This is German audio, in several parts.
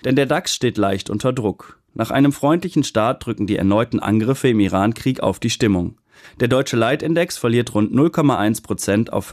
Denn der DAX steht leicht unter Druck. Nach einem freundlichen Start drücken die erneuten Angriffe im Iran-Krieg auf die Stimmung. Der deutsche Leitindex verliert rund 0,1% auf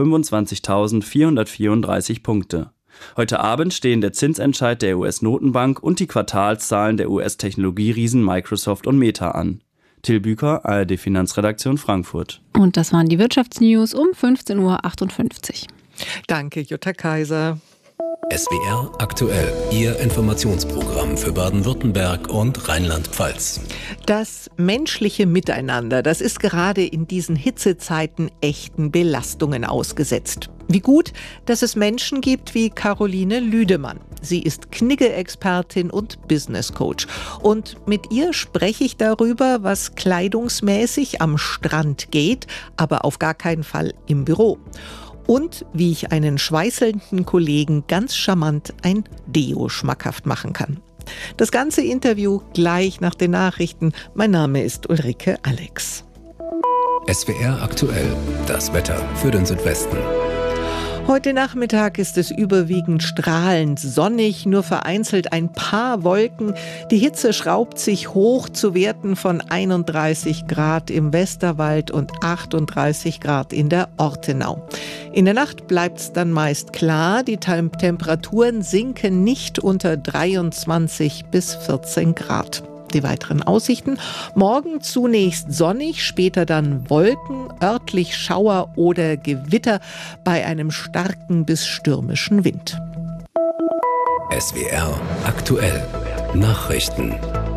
25.434 Punkte. Heute Abend stehen der Zinsentscheid der US-Notenbank und die Quartalszahlen der US-Technologieriesen Microsoft und Meta an. Till Büker, ARD Finanzredaktion Frankfurt. Und das waren die Wirtschaftsnews um 15.58 Uhr. Danke, Jutta Kaiser. SWR aktuell, Ihr Informationsprogramm für Baden-Württemberg und Rheinland-Pfalz. Das menschliche Miteinander, das ist gerade in diesen Hitzezeiten echten Belastungen ausgesetzt. Wie gut, dass es Menschen gibt wie Caroline Lüdemann. Sie ist Knigge-Expertin und Business-Coach. Und mit ihr spreche ich darüber, was kleidungsmäßig am Strand geht, aber auf gar keinen Fall im Büro. Und wie ich einen schweißelnden Kollegen ganz charmant ein Deo schmackhaft machen kann. Das ganze Interview gleich nach den Nachrichten. Mein Name ist Ulrike Alex. SWR aktuell, das Wetter für den Südwesten. Heute Nachmittag ist es überwiegend strahlend sonnig, nur vereinzelt ein paar Wolken. Die Hitze schraubt sich hoch zu Werten von 31 Grad im Westerwald und 38 Grad in der Ortenau. In der Nacht bleibt es dann meist klar, die Temperaturen sinken nicht unter 23 bis 14 Grad. Die weiteren Aussichten: morgen zunächst sonnig, später dann Wolken, örtlich Schauer oder Gewitter bei einem starken bis stürmischen Wind. SWR aktuell, Nachrichten.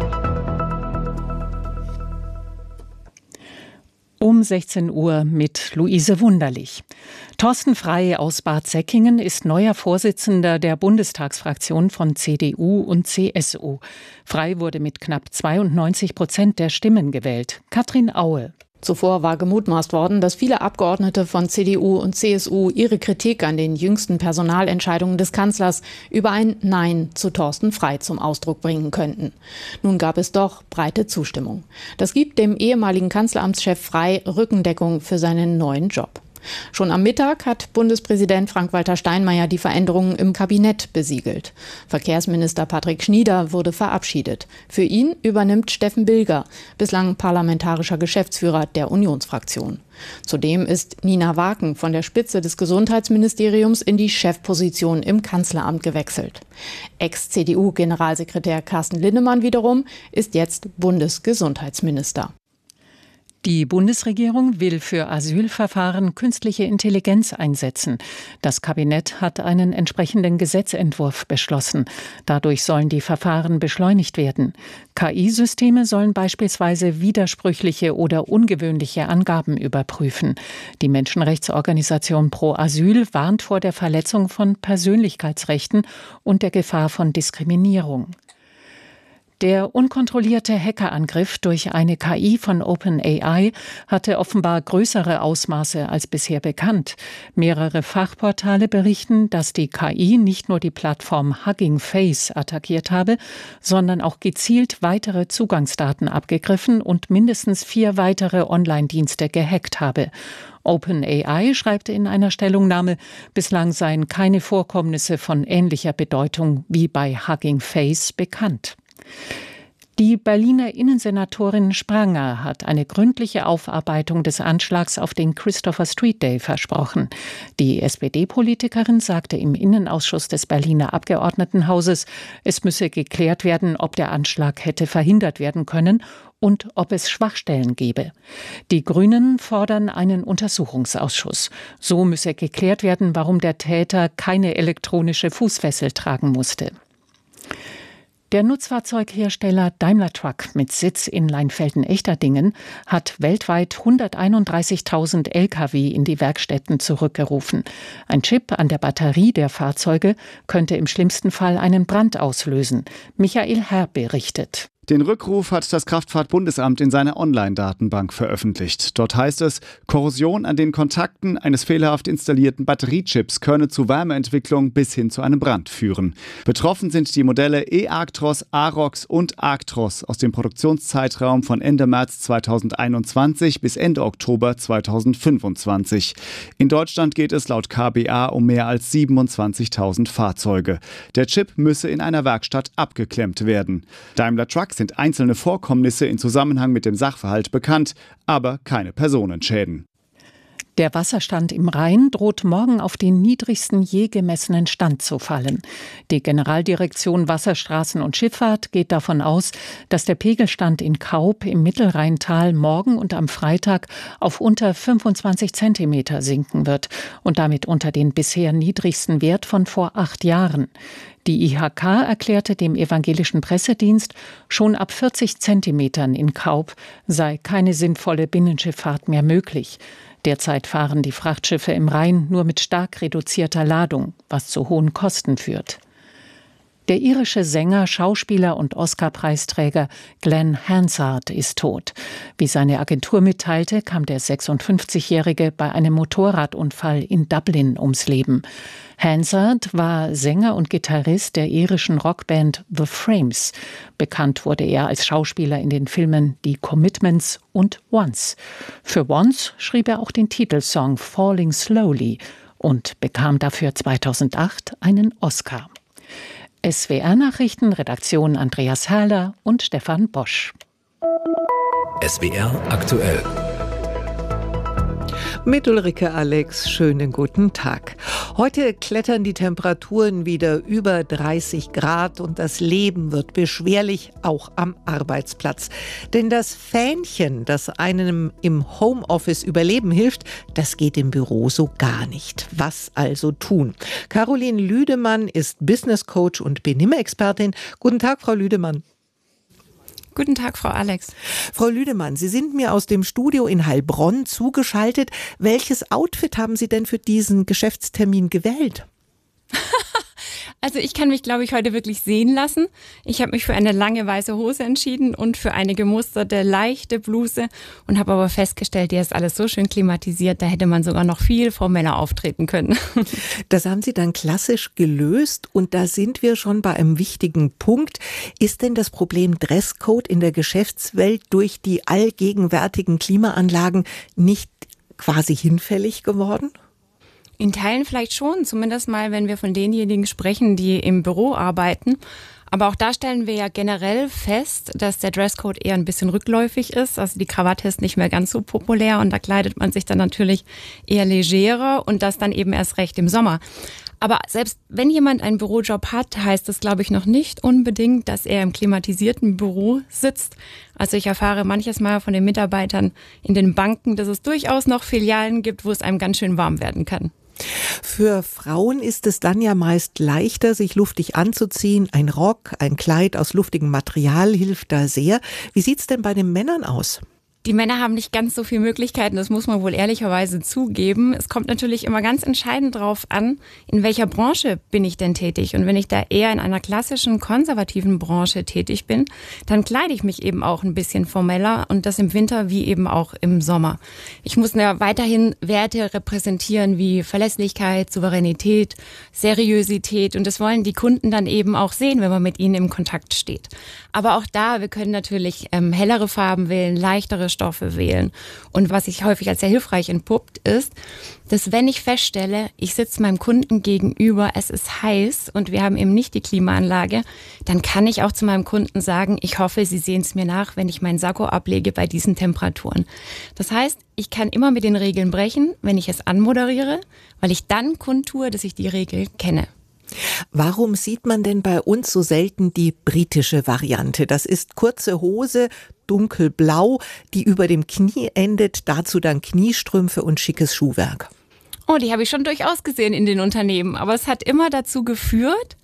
Um 16 Uhr mit Luise Wunderlich. Thorsten Frey aus Bad Säckingen ist neuer Vorsitzender der Bundestagsfraktion von CDU und CSU. Frey wurde mit knapp 92% der Stimmen gewählt. Katrin Aue. Zuvor war gemutmaßt worden, dass viele Abgeordnete von CDU und CSU ihre Kritik an den jüngsten Personalentscheidungen des Kanzlers über ein Nein zu Thorsten Frey zum Ausdruck bringen könnten. Nun gab es doch breite Zustimmung. Das gibt dem ehemaligen Kanzleramtschef Frey Rückendeckung für seinen neuen Job. Schon am Mittag hat Bundespräsident Frank-Walter Steinmeier die Veränderungen im Kabinett besiegelt. Verkehrsminister Patrick Schnieder wurde verabschiedet. Für ihn übernimmt Steffen Bilger, bislang parlamentarischer Geschäftsführer der Unionsfraktion. Zudem ist Nina Waken von der Spitze des Gesundheitsministeriums in die Chefposition im Kanzleramt gewechselt. Ex-CDU-Generalsekretär Carsten Linnemann wiederum ist jetzt Bundesgesundheitsminister. Die Bundesregierung will für Asylverfahren künstliche Intelligenz einsetzen. Das Kabinett hat einen entsprechenden Gesetzentwurf beschlossen. Dadurch sollen die Verfahren beschleunigt werden. KI-Systeme sollen beispielsweise widersprüchliche oder ungewöhnliche Angaben überprüfen. Die Menschenrechtsorganisation Pro Asyl warnt vor der Verletzung von Persönlichkeitsrechten und der Gefahr von Diskriminierung. Der unkontrollierte Hackerangriff durch eine KI von OpenAI hatte offenbar größere Ausmaße als bisher bekannt. Mehrere Fachportale berichten, dass die KI nicht nur die Plattform Hugging Face attackiert habe, sondern auch gezielt weitere Zugangsdaten abgegriffen und mindestens 4 weitere Online-Dienste gehackt habe. OpenAI schreibt in einer Stellungnahme, bislang seien keine Vorkommnisse von ähnlicher Bedeutung wie bei Hugging Face bekannt. Die Berliner Innensenatorin Spranger hat eine gründliche Aufarbeitung des Anschlags auf den Christopher Street Day versprochen. Die SPD-Politikerin sagte im Innenausschuss des Berliner Abgeordnetenhauses, es müsse geklärt werden, ob der Anschlag hätte verhindert werden können und ob es Schwachstellen gebe. Die Grünen fordern einen Untersuchungsausschuss. So müsse geklärt werden, warum der Täter keine elektronische Fußfessel tragen musste. Der Nutzfahrzeughersteller Daimler Truck mit Sitz in Leinfelden-Echterdingen hat weltweit 131.000 Lkw in die Werkstätten zurückgerufen. Ein Chip an der Batterie der Fahrzeuge könnte im schlimmsten Fall einen Brand auslösen. Michael Herr berichtet. Den Rückruf hat das Kraftfahrtbundesamt in seiner Online-Datenbank veröffentlicht. Dort heißt es, Korrosion an den Kontakten eines fehlerhaft installierten Batteriechips könne zu Wärmeentwicklung bis hin zu einem Brand führen. Betroffen sind die Modelle e-Actros, Arox und Actros aus dem Produktionszeitraum von Ende März 2021 bis Ende Oktober 2025. In Deutschland geht es laut KBA um mehr als 27.000 Fahrzeuge. Der Chip müsse in einer Werkstatt abgeklemmt werden. Daimler Truck sind einzelne Vorkommnisse in Zusammenhang mit dem Sachverhalt bekannt, aber keine Personenschäden. Der Wasserstand im Rhein droht morgen auf den niedrigsten je gemessenen Stand zu fallen. Die Generaldirektion Wasserstraßen und Schifffahrt geht davon aus, dass der Pegelstand in Kaub im Mittelrheintal morgen und am Freitag auf unter 25 Zentimeter sinken wird und damit unter den bisher niedrigsten Wert von vor 8 Jahren. Die IHK erklärte dem evangelischen Pressedienst, schon ab 40 Zentimetern in Kaub sei keine sinnvolle Binnenschifffahrt mehr möglich. Derzeit fahren die Frachtschiffe im Rhein nur mit stark reduzierter Ladung, was zu hohen Kosten führt. Der irische Sänger, Schauspieler und Oscar-Preisträger Glenn Hansard ist tot. Wie seine Agentur mitteilte, kam der 56-Jährige bei einem Motorradunfall in Dublin ums Leben. Hansard war Sänger und Gitarrist der irischen Rockband The Frames. Bekannt wurde er als Schauspieler in den Filmen Die Commitments und Once. Für Once schrieb er auch den Titelsong Falling Slowly und bekam dafür 2008 einen Oscar. SWR-Nachrichten, Redaktion Andreas Herrler und Stefan Bosch. SWR aktuell. Mit Ulrike Alex, schönen guten Tag. Heute klettern die Temperaturen wieder über 30 Grad und das Leben wird beschwerlich, auch am Arbeitsplatz. Denn das Fähnchen, das einem im Homeoffice überleben hilft, das geht im Büro so gar nicht. Was also tun? Caroline Lüdemann ist Business Coach und Benimm-Expertin. Guten Tag, Frau Lüdemann. Guten Tag, Frau Alex. Frau Lüdemann, Sie sind mir aus dem Studio in Heilbronn zugeschaltet. Welches Outfit haben Sie denn für diesen Geschäftstermin gewählt? Also ich kann mich, glaube ich, heute wirklich sehen lassen. Ich habe mich für eine lange weiße Hose entschieden und für eine gemusterte, leichte Bluse und habe aber festgestellt, die ist alles so schön klimatisiert, da hätte man sogar noch viel formeller auftreten können. Das haben Sie dann klassisch gelöst und da sind wir schon bei einem wichtigen Punkt. Ist denn das Problem Dresscode in der Geschäftswelt durch die allgegenwärtigen Klimaanlagen nicht quasi hinfällig geworden? In Teilen vielleicht schon, zumindest mal, wenn wir von denjenigen sprechen, die im Büro arbeiten. Aber auch da stellen wir ja generell fest, dass der Dresscode eher ein bisschen rückläufig ist. Also die Krawatte ist nicht mehr ganz so populär und da kleidet man sich dann natürlich eher legerer und das dann eben erst recht im Sommer. Aber selbst wenn jemand einen Bürojob hat, heißt das, glaube ich, noch nicht unbedingt, dass er im klimatisierten Büro sitzt. Also ich erfahre manches Mal von den Mitarbeitern in den Banken, dass es durchaus noch Filialen gibt, wo es einem ganz schön warm werden kann. Für Frauen ist es dann ja meist leichter, sich luftig anzuziehen. Ein Rock, ein Kleid aus luftigem Material hilft da sehr. Wie sieht's denn bei den Männern aus? Die Männer haben nicht ganz so viele Möglichkeiten, das muss man wohl ehrlicherweise zugeben. Es kommt natürlich immer ganz entscheidend drauf an, in welcher Branche bin ich denn tätig. Und wenn ich da eher in einer klassischen, konservativen Branche tätig bin, dann kleide ich mich eben auch ein bisschen formeller und das im Winter wie eben auch im Sommer. Ich muss ja weiterhin Werte repräsentieren wie Verlässlichkeit, Souveränität, Seriosität und das wollen die Kunden dann eben auch sehen, wenn man mit ihnen im Kontakt steht. Aber auch da, wir können natürlich hellere Farben wählen, leichtere Stoffe wählen. Und was sich häufig als sehr hilfreich entpuppt ist, dass wenn ich feststelle, ich sitze meinem Kunden gegenüber, es ist heiß und wir haben eben nicht die Klimaanlage, dann kann ich auch zu meinem Kunden sagen, ich hoffe, Sie sehen es mir nach, wenn ich meinen Sakko ablege bei diesen Temperaturen. Das heißt, ich kann immer mit den Regeln brechen, wenn ich es anmoderiere, weil ich dann kundtue, dass ich die Regel kenne. Warum sieht man denn bei uns so selten die britische Variante? Das ist kurze Hose, dunkelblau, die über dem Knie endet, dazu dann Kniestrümpfe und schickes Schuhwerk. Oh, die habe ich schon durchaus gesehen in den Unternehmen, aber es hat immer dazu geführt,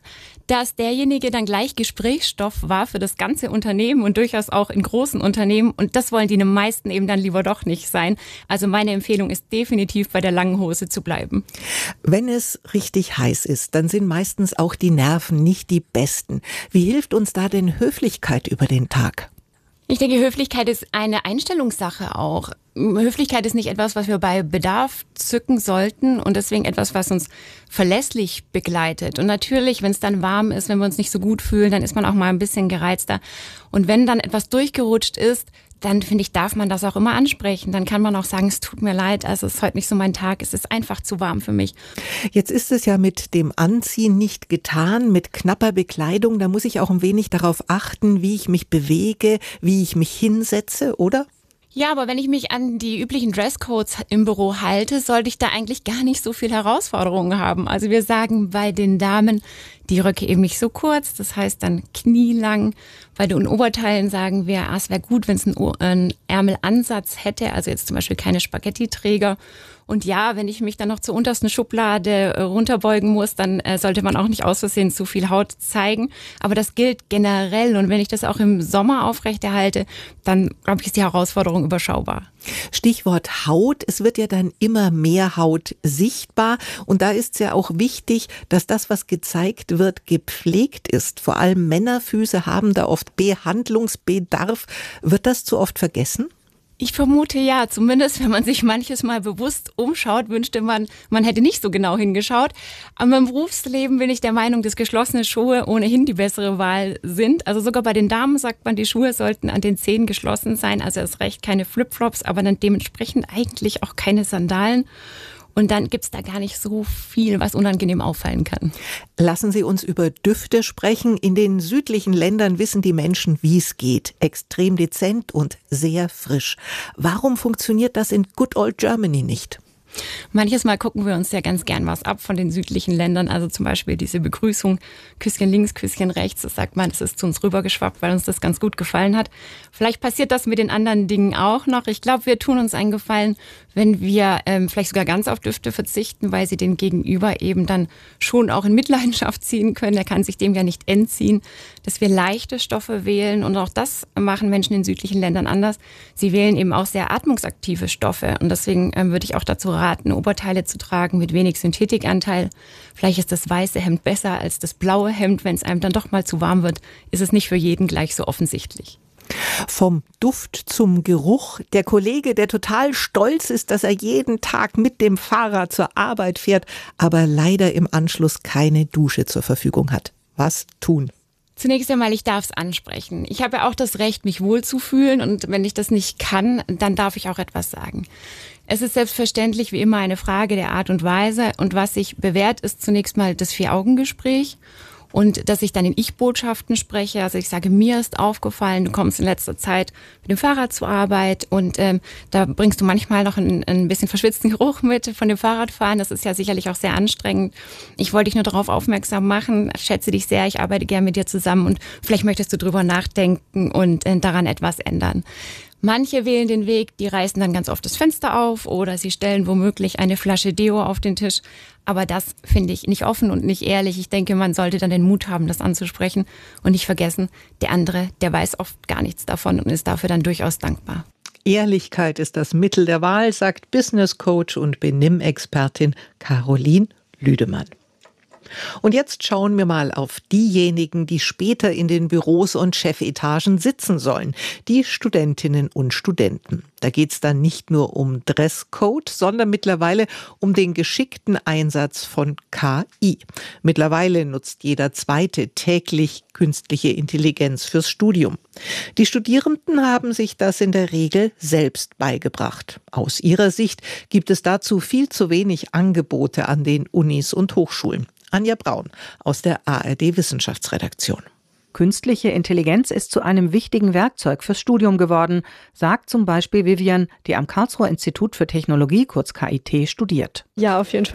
dass derjenige dann gleich Gesprächsstoff war für das ganze Unternehmen und durchaus auch in großen Unternehmen. Und das wollen die meisten eben dann lieber doch nicht sein. Also meine Empfehlung ist definitiv bei der langen Hose zu bleiben. Wenn es richtig heiß ist, dann sind meistens auch die Nerven nicht die besten. Wie hilft uns da denn Höflichkeit über den Tag? Ich denke, Höflichkeit ist eine Einstellungssache auch. Höflichkeit ist nicht etwas, was wir bei Bedarf zücken sollten und deswegen etwas, was uns verlässlich begleitet. Und natürlich, wenn es dann warm ist, wenn wir uns nicht so gut fühlen, dann ist man auch mal ein bisschen gereizter. Und wenn dann etwas durchgerutscht ist, dann finde ich, darf man das auch immer ansprechen. Dann kann man auch sagen, es tut mir leid, also es ist heute nicht so mein Tag, es ist einfach zu warm für mich. Jetzt ist es ja mit dem Anziehen nicht getan, mit knapper Bekleidung. Da muss ich auch ein wenig darauf achten, wie ich mich bewege, wie ich mich hinsetze, oder? Ja, aber wenn ich mich an die üblichen Dresscodes im Büro halte, sollte ich da eigentlich gar nicht so viel Herausforderungen haben. Also wir sagen bei den Damen, die Röcke eben nicht so kurz, das heißt dann knielang. Bei den Oberteilen sagen wir, es wäre gut, wenn es einen Ärmelansatz hätte, also jetzt zum Beispiel keine Spaghetti-Träger. Und ja, wenn ich mich dann noch zur untersten Schublade runterbeugen muss, dann sollte man auch nicht aus Versehen zu viel Haut zeigen. Aber das gilt generell. Und wenn ich das auch im Sommer aufrechterhalte, dann, glaube ich, ist die Herausforderung überschaubar. Stichwort Haut. Es wird ja dann immer mehr Haut sichtbar. Und da ist es ja auch wichtig, dass das, was gezeigt wird, gepflegt ist. Vor allem Männerfüße haben da oft Behandlungsbedarf. Wird das zu oft vergessen? Ich vermute ja, zumindest wenn man sich manches Mal bewusst umschaut, wünschte man hätte nicht so genau hingeschaut. Aber im Berufsleben bin ich der Meinung, dass geschlossene Schuhe ohnehin die bessere Wahl sind. Also sogar bei den Damen sagt man, die Schuhe sollten an den Zehen geschlossen sein. Also erst recht keine Flipflops, aber dann dementsprechend eigentlich auch keine Sandalen. Und dann gibt's da gar nicht so viel, was unangenehm auffallen kann. Lassen Sie uns über Düfte sprechen. In den südlichen Ländern wissen die Menschen, wie es geht. Extrem dezent und sehr frisch. Warum funktioniert das in Good Old Germany nicht? Manches Mal gucken wir uns ja ganz gern was ab von den südlichen Ländern, also zum Beispiel diese Begrüßung, Küsschen links, Küsschen rechts, das sagt man, das ist zu uns rübergeschwappt, weil uns das ganz gut gefallen hat. Vielleicht passiert das mit den anderen Dingen auch noch. Ich glaube, wir tun uns einen Gefallen, wenn wir vielleicht sogar ganz auf Düfte verzichten, weil sie den Gegenüber eben dann schon auch in Mitleidenschaft ziehen können. Er kann sich dem ja nicht entziehen, dass wir leichte Stoffe wählen und auch das machen Menschen in südlichen Ländern anders. Sie wählen eben auch sehr atmungsaktive Stoffe und deswegen würde ich auch dazu raten, Oberteile zu tragen mit wenig Synthetikanteil. Vielleicht ist das weiße Hemd besser als das blaue Hemd. Wenn es einem dann doch mal zu warm wird, ist es nicht für jeden gleich so offensichtlich. Vom Duft zum Geruch. Der Kollege, der total stolz ist, dass er jeden Tag mit dem Fahrrad zur Arbeit fährt, aber leider im Anschluss keine Dusche zur Verfügung hat. Was tun? Zunächst einmal, ich darf es ansprechen. Ich habe ja auch das Recht, mich wohlzufühlen und wenn ich das nicht kann, dann darf ich auch etwas sagen. Es ist selbstverständlich wie immer eine Frage der Art und Weise und was sich bewährt, ist zunächst mal das Vier-Augen-Gespräch. Und dass ich dann in Ich-Botschaften spreche, also ich sage, mir ist aufgefallen, du kommst in letzter Zeit mit dem Fahrrad zur Arbeit und da bringst du manchmal noch ein bisschen verschwitzten Geruch mit von dem Fahrradfahren. Das ist ja sicherlich auch sehr anstrengend. Ich wollte dich nur darauf aufmerksam machen, schätze dich sehr, ich arbeite gerne mit dir zusammen und vielleicht möchtest du drüber nachdenken und daran etwas ändern. Manche wählen den Weg, die reißen dann ganz oft das Fenster auf oder sie stellen womöglich eine Flasche Deo auf den Tisch. Aber das finde ich nicht offen und nicht ehrlich. Ich denke, man sollte dann den Mut haben, das anzusprechen und nicht vergessen, der andere, der weiß oft gar nichts davon und ist dafür dann durchaus dankbar. Ehrlichkeit ist das Mittel der Wahl, sagt Business Coach und Benimmexpertin Caroline Lüdemann. Und jetzt schauen wir mal auf diejenigen, die später in den Büros und Chefetagen sitzen sollen, die Studentinnen und Studenten. Da geht es dann nicht nur um Dresscode, sondern mittlerweile um den geschickten Einsatz von KI. Mittlerweile nutzt jeder Zweite täglich künstliche Intelligenz fürs Studium. Die Studierenden haben sich das in der Regel selbst beigebracht. Aus ihrer Sicht gibt es dazu viel zu wenig Angebote an den Unis und Hochschulen. Anja Braun aus der ARD-Wissenschaftsredaktion. Künstliche Intelligenz ist zu einem wichtigen Werkzeug fürs Studium geworden, sagt zum Beispiel Vivian, die am Karlsruher Institut für Technologie, kurz KIT, studiert. Ja, auf jeden Fall.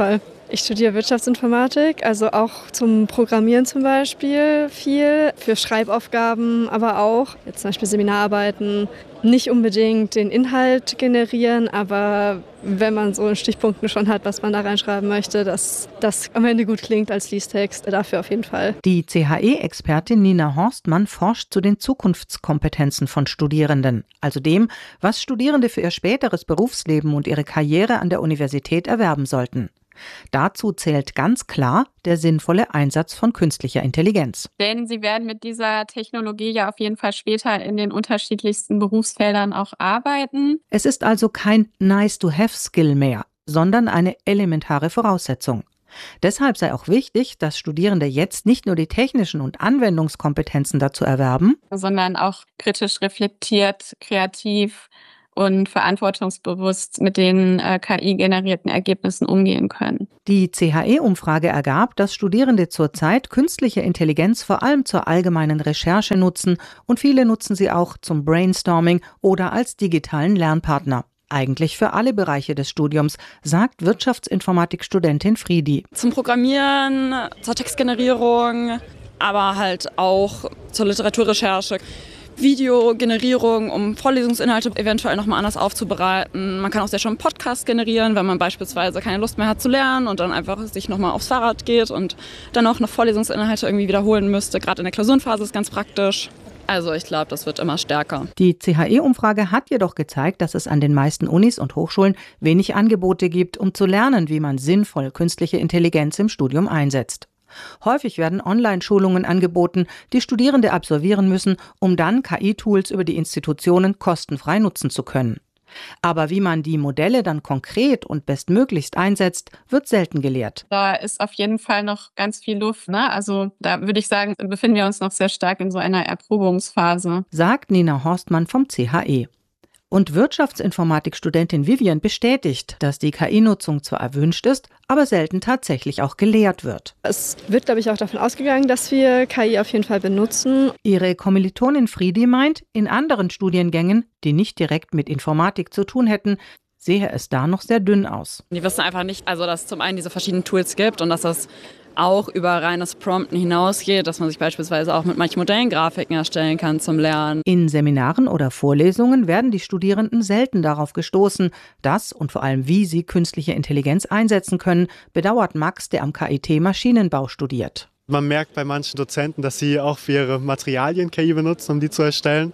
Ich studiere Wirtschaftsinformatik, also auch zum Programmieren zum Beispiel viel, für Schreibaufgaben, aber auch jetzt zum Beispiel Seminararbeiten. Nicht unbedingt den Inhalt generieren, aber wenn man so in Stichpunkten schon hat, was man da reinschreiben möchte, dass das am Ende gut klingt als Fließtext, dafür auf jeden Fall. Die CHE-Expertin Nina Horstmann forscht zu den Zukunftskompetenzen von Studierenden, also dem, was Studierende für ihr späteres Berufsleben und ihre Karriere an der Universität erwerben sollten. Dazu zählt ganz klar der sinnvolle Einsatz von künstlicher Intelligenz. Denn sie werden mit dieser Technologie ja auf jeden Fall später in den unterschiedlichsten Berufsfeldern auch arbeiten. Es ist also kein Nice-to-have-Skill mehr, sondern eine elementare Voraussetzung. Deshalb sei auch wichtig, dass Studierende jetzt nicht nur die technischen und Anwendungskompetenzen dazu erwerben, sondern auch kritisch reflektiert, kreativ und verantwortungsbewusst mit den KI-generierten Ergebnissen umgehen können. Die CHE-Umfrage ergab, dass Studierende zurzeit künstliche Intelligenz vor allem zur allgemeinen Recherche nutzen und viele nutzen sie auch zum Brainstorming oder als digitalen Lernpartner. Eigentlich für alle Bereiche des Studiums, sagt Wirtschaftsinformatik-Studentin Friedi. Zum Programmieren, zur Textgenerierung, aber halt auch zur Literaturrecherche. Videogenerierung, um Vorlesungsinhalte eventuell nochmal anders aufzubereiten. Man kann auch sehr schön einen Podcast generieren, wenn man beispielsweise keine Lust mehr hat zu lernen und dann einfach sich nochmal aufs Fahrrad geht und dann auch noch Vorlesungsinhalte irgendwie wiederholen müsste. Gerade in der Klausurenphase ist ganz praktisch. Also ich glaube, das wird immer stärker. Die CHE-Umfrage hat jedoch gezeigt, dass es an den meisten Unis und Hochschulen wenig Angebote gibt, um zu lernen, wie man sinnvoll künstliche Intelligenz im Studium einsetzt. Häufig werden Online-Schulungen angeboten, die Studierende absolvieren müssen, um dann KI-Tools über die Institutionen kostenfrei nutzen zu können. Aber wie man die Modelle dann konkret und bestmöglichst einsetzt, wird selten gelehrt. Da ist auf jeden Fall noch ganz viel Luft, ne? Also da würde ich sagen, befinden wir uns noch sehr stark in so einer Erprobungsphase. Sagt Nina Horstmann vom CHE. Und Wirtschaftsinformatik-Studentin Vivian bestätigt, dass die KI-Nutzung zwar erwünscht ist, aber selten tatsächlich auch gelehrt wird. Es wird, glaube ich, auch davon ausgegangen, dass wir KI auf jeden Fall benutzen. Ihre Kommilitonin Friedi meint, in anderen Studiengängen, die nicht direkt mit Informatik zu tun hätten, sehe es da noch sehr dünn aus. Die wissen einfach nicht, also dass es zum einen diese verschiedenen Tools gibt und dass das auch über reines Prompten hinausgeht, dass man sich beispielsweise auch mit manchen Modellen Grafiken erstellen kann zum Lernen. In Seminaren oder Vorlesungen werden die Studierenden selten darauf gestoßen, dass und vor allem wie sie künstliche Intelligenz einsetzen können, bedauert Max, der am KIT Maschinenbau studiert. Man merkt bei manchen Dozenten, dass sie auch für ihre Materialien KI benutzen, um die zu erstellen,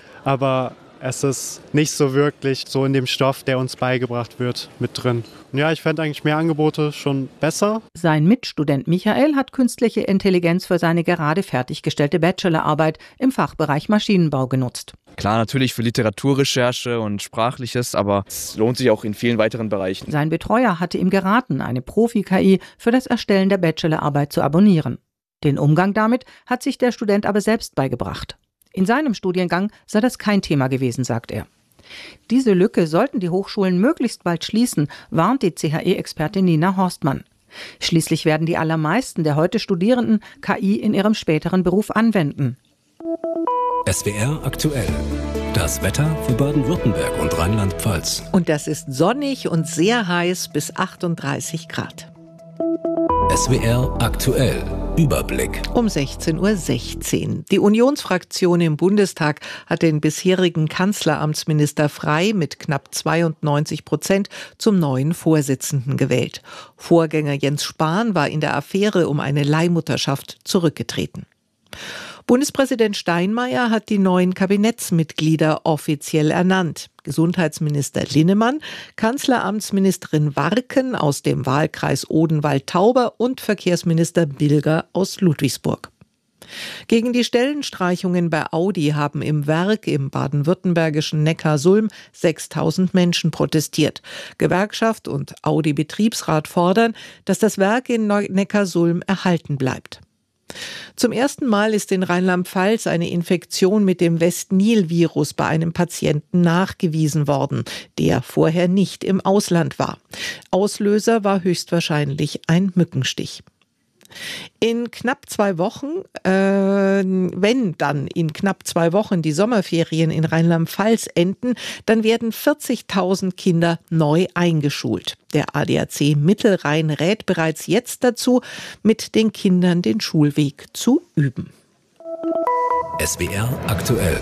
aber es ist nicht so wirklich so in dem Stoff, der uns beigebracht wird, mit drin. Und ja, ich fände eigentlich mehr Angebote schon besser. Sein Mitstudent Michael hat künstliche Intelligenz für seine gerade fertiggestellte Bachelorarbeit im Fachbereich Maschinenbau genutzt. Klar, natürlich für Literaturrecherche und Sprachliches, aber es lohnt sich auch in vielen weiteren Bereichen. Sein Betreuer hatte ihm geraten, eine Profi-KI für das Erstellen der Bachelorarbeit zu abonnieren. Den Umgang damit hat sich der Student aber selbst beigebracht. In seinem Studiengang sei das kein Thema gewesen, sagt er. Diese Lücke sollten die Hochschulen möglichst bald schließen, warnt die CHE-Expertin Nina Horstmann. Schließlich werden die allermeisten der heute Studierenden KI in ihrem späteren Beruf anwenden. SWR aktuell. Das Wetter für Baden-Württemberg und Rheinland-Pfalz. Und das ist sonnig und sehr heiß bis 38 Grad. SWR aktuell. Überblick. Um 16:16 Uhr. Die Unionsfraktion im Bundestag hat den bisherigen Kanzleramtsminister Frey mit knapp 92% zum neuen Vorsitzenden gewählt. Vorgänger Jens Spahn war in der Affäre um eine Leihmutterschaft zurückgetreten. Bundespräsident Steinmeier hat die neuen Kabinettsmitglieder offiziell ernannt. Gesundheitsminister Linnemann, Kanzleramtsministerin Warken aus dem Wahlkreis Odenwald-Tauber und Verkehrsminister Bilger aus Ludwigsburg. Gegen die Stellenstreichungen bei Audi haben im Werk im baden-württembergischen Neckarsulm 6.000 Menschen protestiert. Gewerkschaft und Audi-Betriebsrat fordern, dass das Werk in Neckarsulm erhalten bleibt. Zum ersten Mal ist in Rheinland-Pfalz eine Infektion mit dem West-Nil-Virus bei einem Patienten nachgewiesen worden, der vorher nicht im Ausland war. Auslöser war höchstwahrscheinlich ein Mückenstich. In knapp 2 Wochen, wenn dann in knapp 2 Wochen die Sommerferien in Rheinland-Pfalz enden, dann werden 40.000 Kinder neu eingeschult. Der ADAC Mittelrhein rät bereits jetzt dazu, mit den Kindern den Schulweg zu üben. SWR aktuell.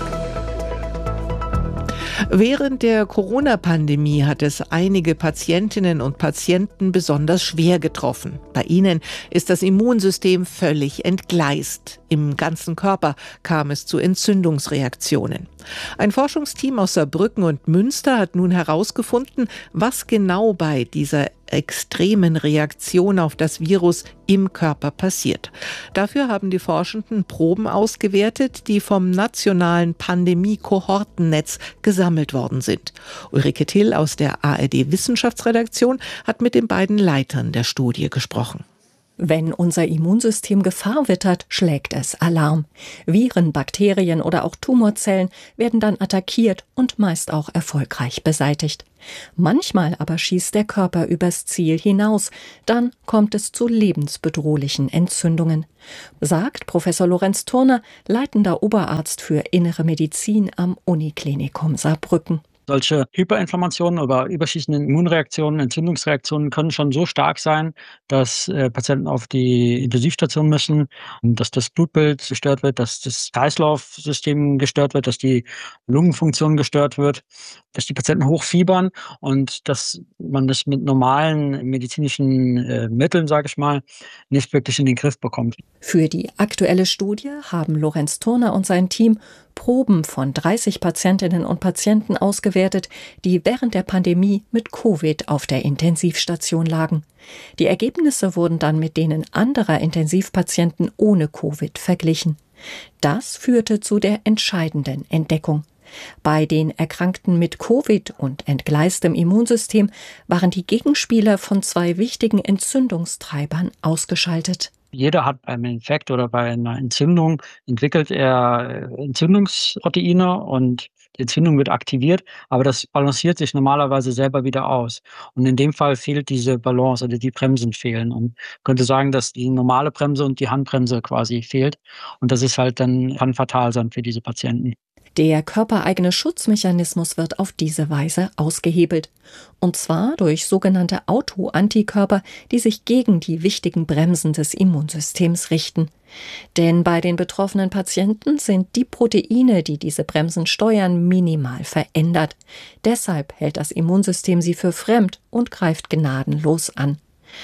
Während der Corona-Pandemie hat es einige Patientinnen und Patienten besonders schwer getroffen. Bei ihnen ist das Immunsystem völlig entgleist. Im ganzen Körper kam es zu Entzündungsreaktionen. Ein Forschungsteam aus Saarbrücken und Münster hat nun herausgefunden, was genau bei dieser extremen Reaktion auf das Virus im Körper passiert. Dafür haben die Forschenden Proben ausgewertet, die vom nationalen Pandemie-Kohortennetz gesammelt worden sind. Ulrike Till aus der ARD-Wissenschaftsredaktion hat mit den beiden Leitern der Studie gesprochen. Wenn unser Immunsystem Gefahr wittert, schlägt es Alarm. Viren, Bakterien oder auch Tumorzellen werden dann attackiert und meist auch erfolgreich beseitigt. Manchmal aber schießt der Körper übers Ziel hinaus. Dann kommt es zu lebensbedrohlichen Entzündungen, sagt Professor Lorenz Thurner, leitender Oberarzt für Innere Medizin am Uniklinikum Saarbrücken. Solche Hyperinflammationen oder überschießende Immunreaktionen, Entzündungsreaktionen können schon so stark sein, dass Patienten auf die Intensivstation müssen, dass das Blutbild gestört wird, dass das Kreislaufsystem gestört wird, dass die Lungenfunktion gestört wird, dass die Patienten hochfiebern und dass man das mit normalen medizinischen Mitteln, sage ich mal, nicht wirklich in den Griff bekommt. Für die aktuelle Studie haben Lorenz Thurner und sein Team Proben von 30 Patientinnen und Patienten ausgewertet, die während der Pandemie mit Covid auf der Intensivstation lagen. Die Ergebnisse wurden dann mit denen anderer Intensivpatienten ohne Covid verglichen. Das führte zu der entscheidenden Entdeckung. Bei den Erkrankten mit Covid und entgleistem Immunsystem waren die Gegenspieler von 2 wichtigen Entzündungstreibern ausgeschaltet. Jeder hat beim Infekt oder bei einer Entzündung entwickelt er Entzündungsproteine und die Entzündung wird aktiviert, aber das balanciert sich normalerweise selber wieder aus. Und in dem Fall fehlt diese Balance oder die Bremsen fehlen. Und ich könnte sagen, dass die normale Bremse und die Handbremse quasi fehlt. Und das ist halt dann, kann fatal sein für diese Patienten. Der körpereigene Schutzmechanismus wird auf diese Weise ausgehebelt. Und zwar durch sogenannte Autoantikörper, die sich gegen die wichtigen Bremsen des Immunsystems richten. Denn bei den betroffenen Patienten sind die Proteine, die diese Bremsen steuern, minimal verändert. Deshalb hält das Immunsystem sie für fremd und greift gnadenlos an.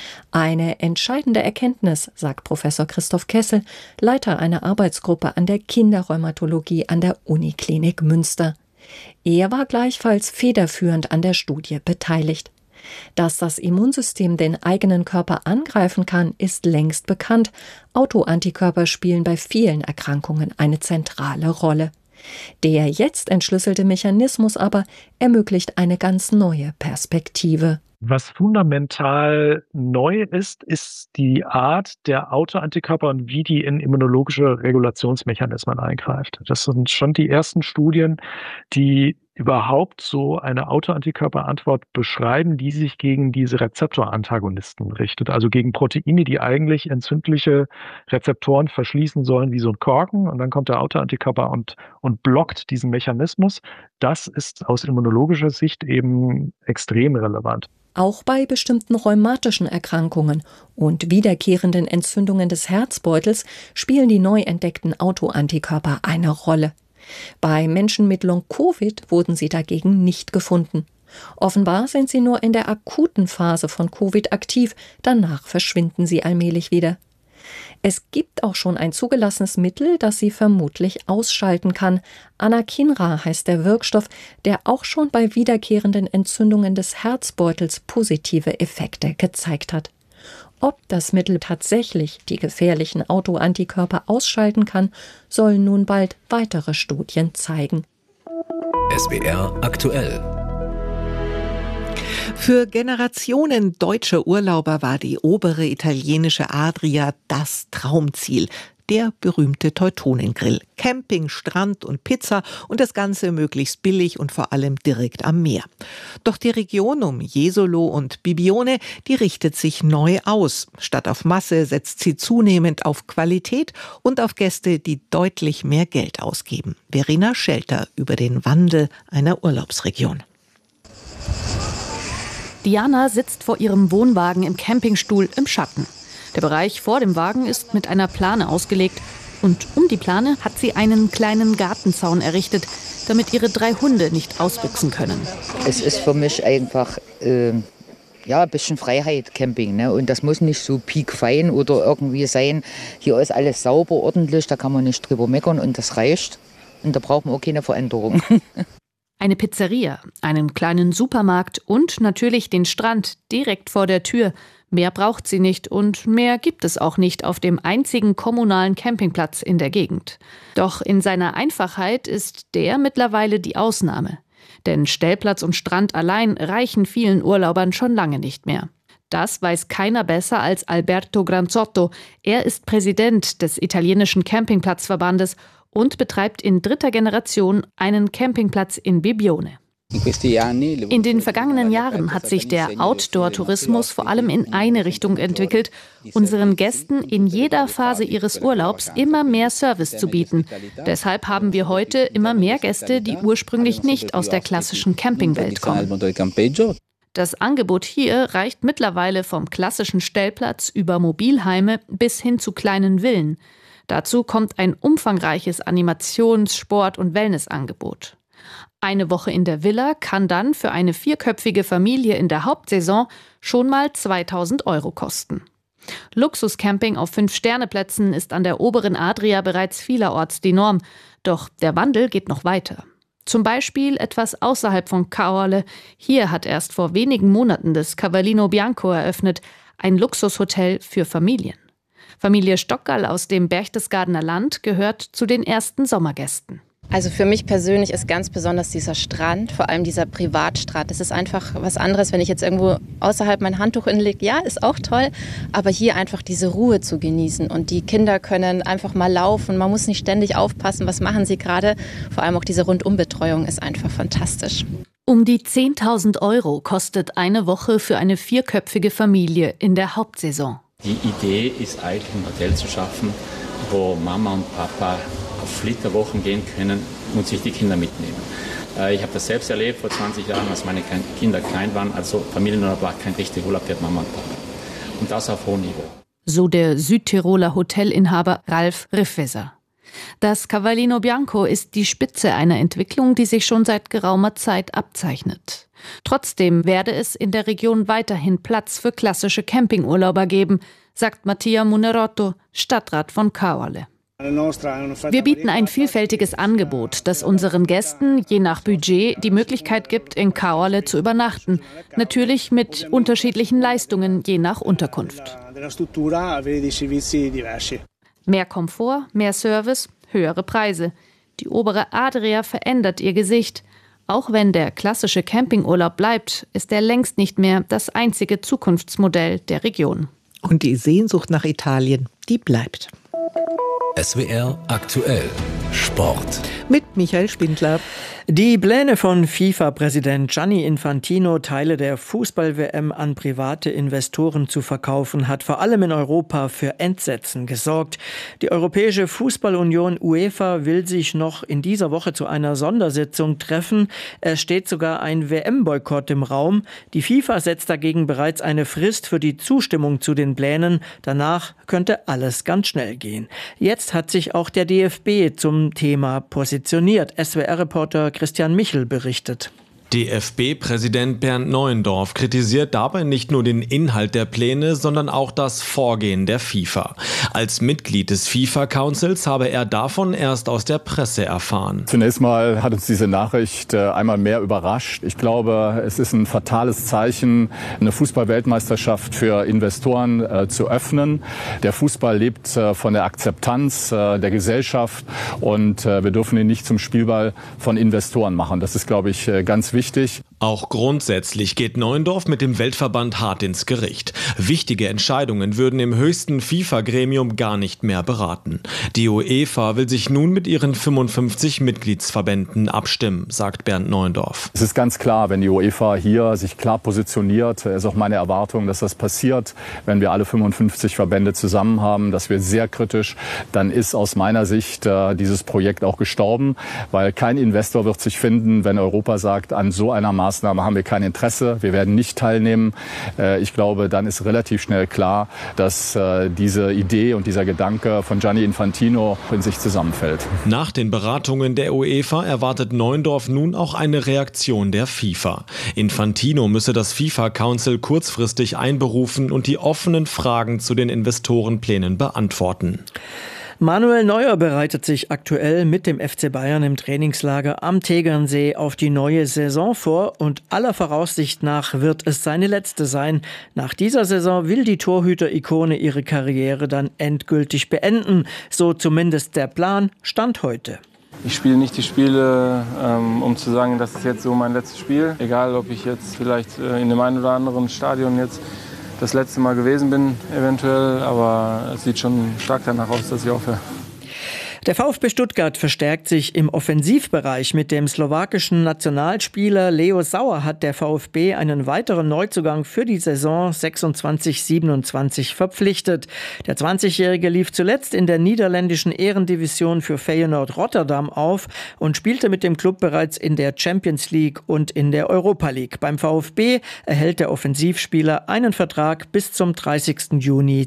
Eine entscheidende Erkenntnis, sagt Professor Christoph Kessel, Leiter einer Arbeitsgruppe an der Kinderrheumatologie an der Uniklinik Münster. Er war gleichfalls federführend an der Studie beteiligt. Dass das Immunsystem den eigenen Körper angreifen kann, ist längst bekannt. Autoantikörper spielen bei vielen Erkrankungen eine zentrale Rolle. Der jetzt entschlüsselte Mechanismus aber ermöglicht eine ganz neue Perspektive. Was fundamental neu ist, ist die Art der Autoantikörper und wie die in immunologische Regulationsmechanismen eingreift. Das sind schon die ersten Studien, die überhaupt so eine Autoantikörperantwort beschreiben, die sich gegen diese Rezeptorantagonisten richtet, also gegen Proteine, die eigentlich entzündliche Rezeptoren verschließen sollen wie so ein Korken. Und dann kommt der Autoantikörper und blockt diesen Mechanismus. Das ist aus immunologischer Sicht eben extrem relevant. Auch bei bestimmten rheumatischen Erkrankungen und wiederkehrenden Entzündungen des Herzbeutels spielen die neu entdeckten Autoantikörper eine Rolle. Bei Menschen mit Long-Covid wurden sie dagegen nicht gefunden. Offenbar sind sie nur in der akuten Phase von Covid aktiv, danach verschwinden sie allmählich wieder. Es gibt auch schon ein zugelassenes Mittel, das sie vermutlich ausschalten kann. Anakinra heißt der Wirkstoff, der auch schon bei wiederkehrenden Entzündungen des Herzbeutels positive Effekte gezeigt hat. Ob das Mittel tatsächlich die gefährlichen Autoantikörper ausschalten kann, sollen nun bald weitere Studien zeigen. SWR aktuell. Für Generationen deutscher Urlauber war die obere italienische Adria das Traumziel. der berühmte Teutonengrill. Camping, Strand und Pizza und das Ganze möglichst billig und vor allem direkt am Meer. Doch die Region um Jesolo und Bibione, die richtet sich neu aus. Statt auf Masse setzt sie zunehmend auf Qualität und auf Gäste, die deutlich mehr Geld ausgeben. Verena Schelter über den Wandel einer Urlaubsregion. Diana sitzt vor ihrem Wohnwagen im Campingstuhl im Schatten. Der Bereich vor dem Wagen ist mit einer Plane ausgelegt und um die Plane hat sie einen kleinen Gartenzaun errichtet, damit ihre 3 Hunde nicht ausbüchsen können. Es ist für mich einfach ein bisschen Freiheit, Camping. Ne? Und das muss nicht so piekfein oder irgendwie sein. Hier ist alles sauber, ordentlich, da kann man nicht drüber meckern und das reicht. Und da brauchen wir auch keine Veränderung. Eine Pizzeria, einen kleinen Supermarkt und natürlich den Strand direkt vor der Tür. Mehr braucht sie nicht und mehr gibt es auch nicht auf dem einzigen kommunalen Campingplatz in der Gegend. Doch in seiner Einfachheit ist der mittlerweile die Ausnahme. Denn Stellplatz und Strand allein reichen vielen Urlaubern schon lange nicht mehr. Das weiß keiner besser als Alberto Granzotto. Er ist Präsident des italienischen Campingplatzverbandes und betreibt in 3. Generation einen Campingplatz in Bibione. In den vergangenen Jahren hat sich der Outdoor-Tourismus vor allem in eine Richtung entwickelt, unseren Gästen in jeder Phase ihres Urlaubs immer mehr Service zu bieten. Deshalb haben wir heute immer mehr Gäste, die ursprünglich nicht aus der klassischen Campingwelt kommen. Das Angebot hier reicht mittlerweile vom klassischen Stellplatz über Mobilheime bis hin zu kleinen Villen. Dazu kommt ein umfangreiches Animations-, Sport- und Wellnessangebot. Eine Woche in der Villa kann dann für eine 4-köpfige Familie in der Hauptsaison schon mal 2.000 € kosten. Luxuscamping auf 5-Sterne-Plätzen ist an der oberen Adria bereits vielerorts die Norm. Doch der Wandel geht noch weiter. Zum Beispiel etwas außerhalb von Caorle. Hier hat erst vor wenigen Monaten das Cavallino Bianco eröffnet, ein Luxushotel für Familien. Familie Stockerl aus dem Berchtesgadener Land gehört zu den ersten Sommergästen. Also für mich persönlich ist ganz besonders dieser Strand, vor allem dieser Privatstrand. Das ist einfach was anderes, wenn ich jetzt irgendwo außerhalb mein Handtuch hinlege. Ja, ist auch toll, aber hier einfach diese Ruhe zu genießen. Und die Kinder können einfach mal laufen. Man muss nicht ständig aufpassen, was machen sie gerade. Vor allem auch diese Rundumbetreuung ist einfach fantastisch. Um die 10.000 € kostet eine Woche für eine 4-köpfige Familie in der Hauptsaison. Die Idee ist eigentlich, ein Hotel zu schaffen, wo Mama und Papa auf Flitterwochen gehen können und sich die Kinder mitnehmen. Ich habe das selbst erlebt vor 20 Jahren, als meine Kinder klein waren. Also Familienurlaub war kein richtiger Urlaub für Mama und Papa. Und das auf hohem Niveau. So der Südtiroler Hotelinhaber Ralf Riffeser. Das Cavallino Bianco ist die Spitze einer Entwicklung, die sich schon seit geraumer Zeit abzeichnet. Trotzdem werde es in der Region weiterhin Platz für klassische Campingurlauber geben, sagt Mattia Munerotto, Stadtrat von Caorle. Wir bieten ein vielfältiges Angebot, das unseren Gästen je nach Budget die Möglichkeit gibt, in Caorle zu übernachten. Natürlich mit unterschiedlichen Leistungen je nach Unterkunft. Mehr Komfort, mehr Service, höhere Preise. Die obere Adria verändert ihr Gesicht. Auch wenn der klassische Campingurlaub bleibt, ist er längst nicht mehr das einzige Zukunftsmodell der Region. Und die Sehnsucht nach Italien, die bleibt. SWR aktuell Sport. Mit Michael Spindler. Die Pläne von FIFA-Präsident Gianni Infantino, Teile der Fußball-WM an private Investoren zu verkaufen, hat vor allem in Europa für Entsetzen gesorgt. Die Europäische Fußballunion UEFA will sich noch in dieser Woche zu einer Sondersitzung treffen. Es steht sogar ein WM-Boykott im Raum. Die FIFA setzt dagegen bereits eine Frist für die Zustimmung zu den Plänen. Danach könnte alles ganz schnell gehen. Jetzt hat sich auch der DFB zum Thema positioniert. SWR-Reporter Christian Michel berichtet. DFB-Präsident Bernd Neuendorf kritisiert dabei nicht nur den Inhalt der Pläne, sondern auch das Vorgehen der FIFA. Als Mitglied des FIFA-Councils habe er davon erst aus der Presse erfahren. Zunächst mal hat uns diese Nachricht einmal mehr überrascht. Ich glaube, es ist ein fatales Zeichen, eine Fußball-Weltmeisterschaft für Investoren zu öffnen. Der Fußball lebt von der Akzeptanz der Gesellschaft und wir dürfen ihn nicht zum Spielball von Investoren machen. Das ist, glaube ich, ganz wichtig. Auch grundsätzlich geht Neuendorf mit dem Weltverband hart ins Gericht. Wichtige Entscheidungen würden im höchsten FIFA-Gremium gar nicht mehr beraten. Die UEFA will sich nun mit ihren 55 Mitgliedsverbänden abstimmen, sagt Bernd Neuendorf. Es ist ganz klar, wenn die UEFA hier sich klar positioniert, ist auch meine Erwartung, dass das passiert, wenn wir alle 55 Verbände zusammen haben. Das wird sehr kritisch. Dann ist aus meiner Sicht dieses Projekt auch gestorben, weil kein Investor wird sich finden, wenn Europa sagt, an so einer Maßnahme haben wir kein Interesse, wir werden nicht teilnehmen. Ich glaube, dann ist relativ schnell klar, dass diese Idee und dieser Gedanke von Gianni Infantino in sich zusammenfällt. Nach den Beratungen der UEFA erwartet Neuendorf nun auch eine Reaktion der FIFA. Infantino müsse das FIFA Council kurzfristig einberufen und die offenen Fragen zu den Investorenplänen beantworten. Manuel Neuer bereitet sich aktuell mit dem FC Bayern im Trainingslager am Tegernsee auf die neue Saison vor und aller Voraussicht nach wird es seine letzte sein. Nach dieser Saison will die Torhüter-Ikone ihre Karriere dann endgültig beenden. So zumindest der Plan, Stand heute. Ich spiele nicht die Spiele, um zu sagen, das ist jetzt so mein letztes Spiel. Egal, ob ich jetzt vielleicht in dem einen oder anderen Stadion jetzt das letzte Mal gewesen bin, eventuell, aber es sieht schon stark danach aus, dass ich aufhöre. Der VfB Stuttgart verstärkt sich im Offensivbereich. Mit dem slowakischen Nationalspieler Leo Sauer hat der VfB einen weiteren Neuzugang für die Saison 26/27 verpflichtet. Der 20-Jährige lief zuletzt in der niederländischen Ehrendivision für Feyenoord Rotterdam auf und spielte mit dem Klub bereits in der Champions League und in der Europa League. Beim VfB erhält der Offensivspieler einen Vertrag bis zum 30. Juni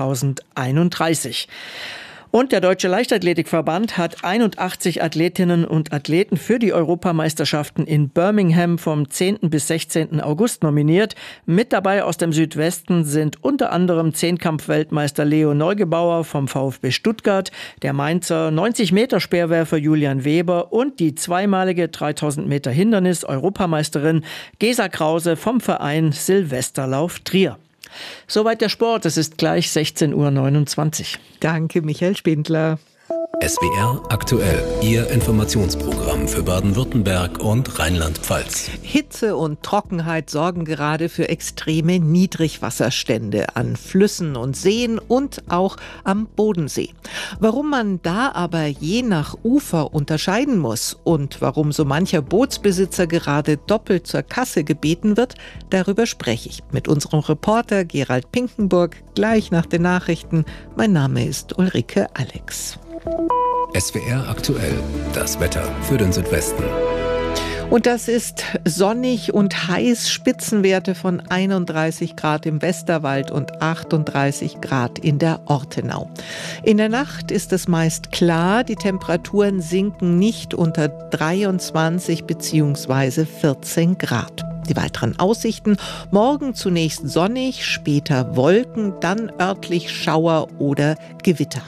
2031. Und der Deutsche Leichtathletikverband hat 81 Athletinnen und Athleten für die Europameisterschaften in Birmingham vom 10. bis 16. August nominiert. Mit dabei aus dem Südwesten sind unter anderem Zehnkampf-Weltmeister Leo Neugebauer vom VfB Stuttgart, der Mainzer 90-Meter-Speerwerfer Julian Weber und die zweimalige 3000 Meter Hindernis-Europameisterin Gesa Krause vom Verein Silvesterlauf Trier. Soweit der Sport, es ist gleich 16:29 Uhr. Danke, Michael Spindler. SWR aktuell, Ihr Informationsprogramm für Baden-Württemberg und Rheinland-Pfalz. Hitze und Trockenheit sorgen gerade für extreme Niedrigwasserstände an Flüssen und Seen und auch am Bodensee. Warum man da aber je nach Ufer unterscheiden muss und warum so mancher Bootsbesitzer gerade doppelt zur Kasse gebeten wird, darüber spreche ich mit unserem Reporter Gerald Pinkenburg gleich nach den Nachrichten. Mein Name ist Ulrike Alex. SWR aktuell, das Wetter für den Südwesten. Und das ist sonnig und heiß, Spitzenwerte von 31 Grad im Westerwald und 38 Grad in der Ortenau. In der Nacht ist es meist klar, die Temperaturen sinken nicht unter 23 bzw. 14 Grad. Die weiteren Aussichten: morgen zunächst sonnig, später Wolken, dann örtlich Schauer oder Gewitter.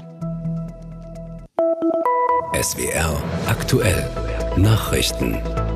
SWR aktuell, Nachrichten.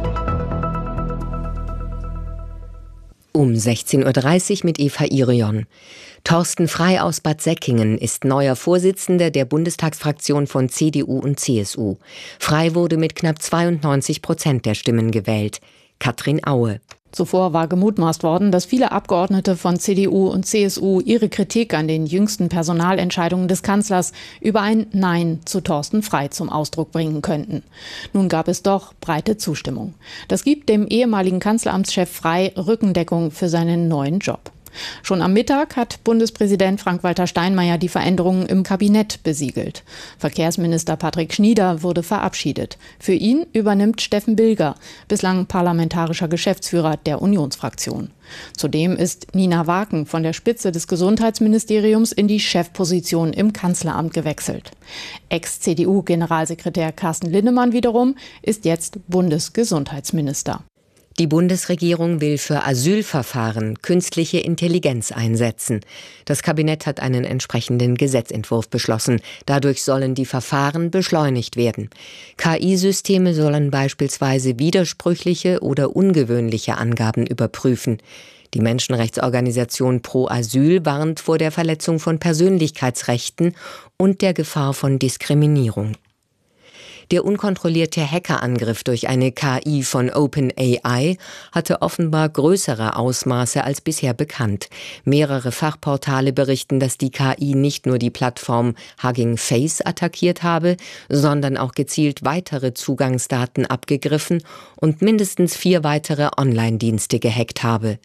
Um 16:30 Uhr mit Eva Irion. Thorsten Frey aus Bad Säckingen ist neuer Vorsitzender der Bundestagsfraktion von CDU und CSU. Frey wurde mit knapp 92% der Stimmen gewählt. Katrin Aue. Zuvor war gemutmaßt worden, dass viele Abgeordnete von CDU und CSU ihre Kritik an den jüngsten Personalentscheidungen des Kanzlers über ein Nein zu Thorsten Frey zum Ausdruck bringen könnten. Nun gab es doch breite Zustimmung. Das gibt dem ehemaligen Kanzleramtschef Frey Rückendeckung für seinen neuen Job. Schon am Mittag hat Bundespräsident Frank-Walter Steinmeier die Veränderungen im Kabinett besiegelt. Verkehrsminister Patrick Schnieder wurde verabschiedet. Für ihn übernimmt Steffen Bilger, bislang parlamentarischer Geschäftsführer der Unionsfraktion. Zudem ist Nina Waken von der Spitze des Gesundheitsministeriums in die Chefposition im Kanzleramt gewechselt. Ex-CDU-Generalsekretär Carsten Linnemann wiederum ist jetzt Bundesgesundheitsminister. Die Bundesregierung will für Asylverfahren künstliche Intelligenz einsetzen. Das Kabinett hat einen entsprechenden Gesetzentwurf beschlossen. Dadurch sollen die Verfahren beschleunigt werden. KI-Systeme sollen beispielsweise widersprüchliche oder ungewöhnliche Angaben überprüfen. Die Menschenrechtsorganisation Pro Asyl warnt vor der Verletzung von Persönlichkeitsrechten und der Gefahr von Diskriminierung. Der unkontrollierte Hackerangriff durch eine KI von OpenAI hatte offenbar größere Ausmaße als bisher bekannt. Mehrere Fachportale berichten, dass die KI nicht nur die Plattform Hugging Face attackiert habe, sondern auch gezielt weitere Zugangsdaten abgegriffen und mindestens 4 weitere Online-Dienste gehackt habe.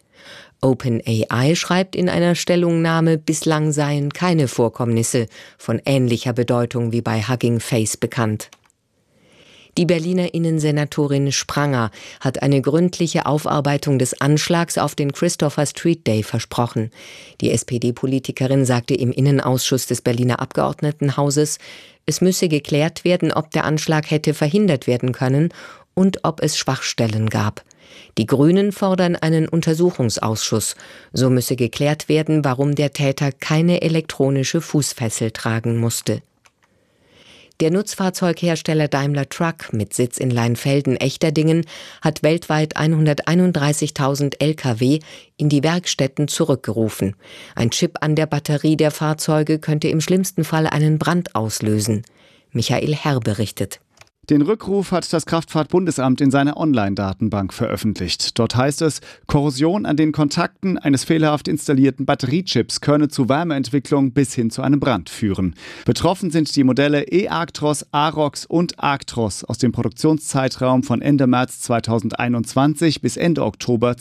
OpenAI schreibt in einer Stellungnahme, bislang seien keine Vorkommnisse von ähnlicher Bedeutung wie bei Hugging Face bekannt. Die Berliner Innensenatorin Spranger hat eine gründliche Aufarbeitung des Anschlags auf den Christopher Street Day versprochen. Die SPD-Politikerin sagte im Innenausschuss des Berliner Abgeordnetenhauses, es müsse geklärt werden, ob der Anschlag hätte verhindert werden können und ob es Schwachstellen gab. Die Grünen fordern einen Untersuchungsausschuss. So müsse geklärt werden, warum der Täter keine elektronische Fußfessel tragen musste. Der Nutzfahrzeughersteller Daimler Truck mit Sitz in Leinfelden-Echterdingen hat weltweit 131.000 Lkw in die Werkstätten zurückgerufen. Ein Chip an der Batterie der Fahrzeuge könnte im schlimmsten Fall einen Brand auslösen. Michael Herr berichtet. Den Rückruf hat das Kraftfahrtbundesamt in seiner Online-Datenbank veröffentlicht. Dort heißt es, Korrosion an den Kontakten eines fehlerhaft installierten Batteriechips könne zu Wärmeentwicklung bis hin zu einem Brand führen. Betroffen sind die Modelle e-Actros, Arox und Actros aus dem Produktionszeitraum von Ende März 2021 bis Ende Oktober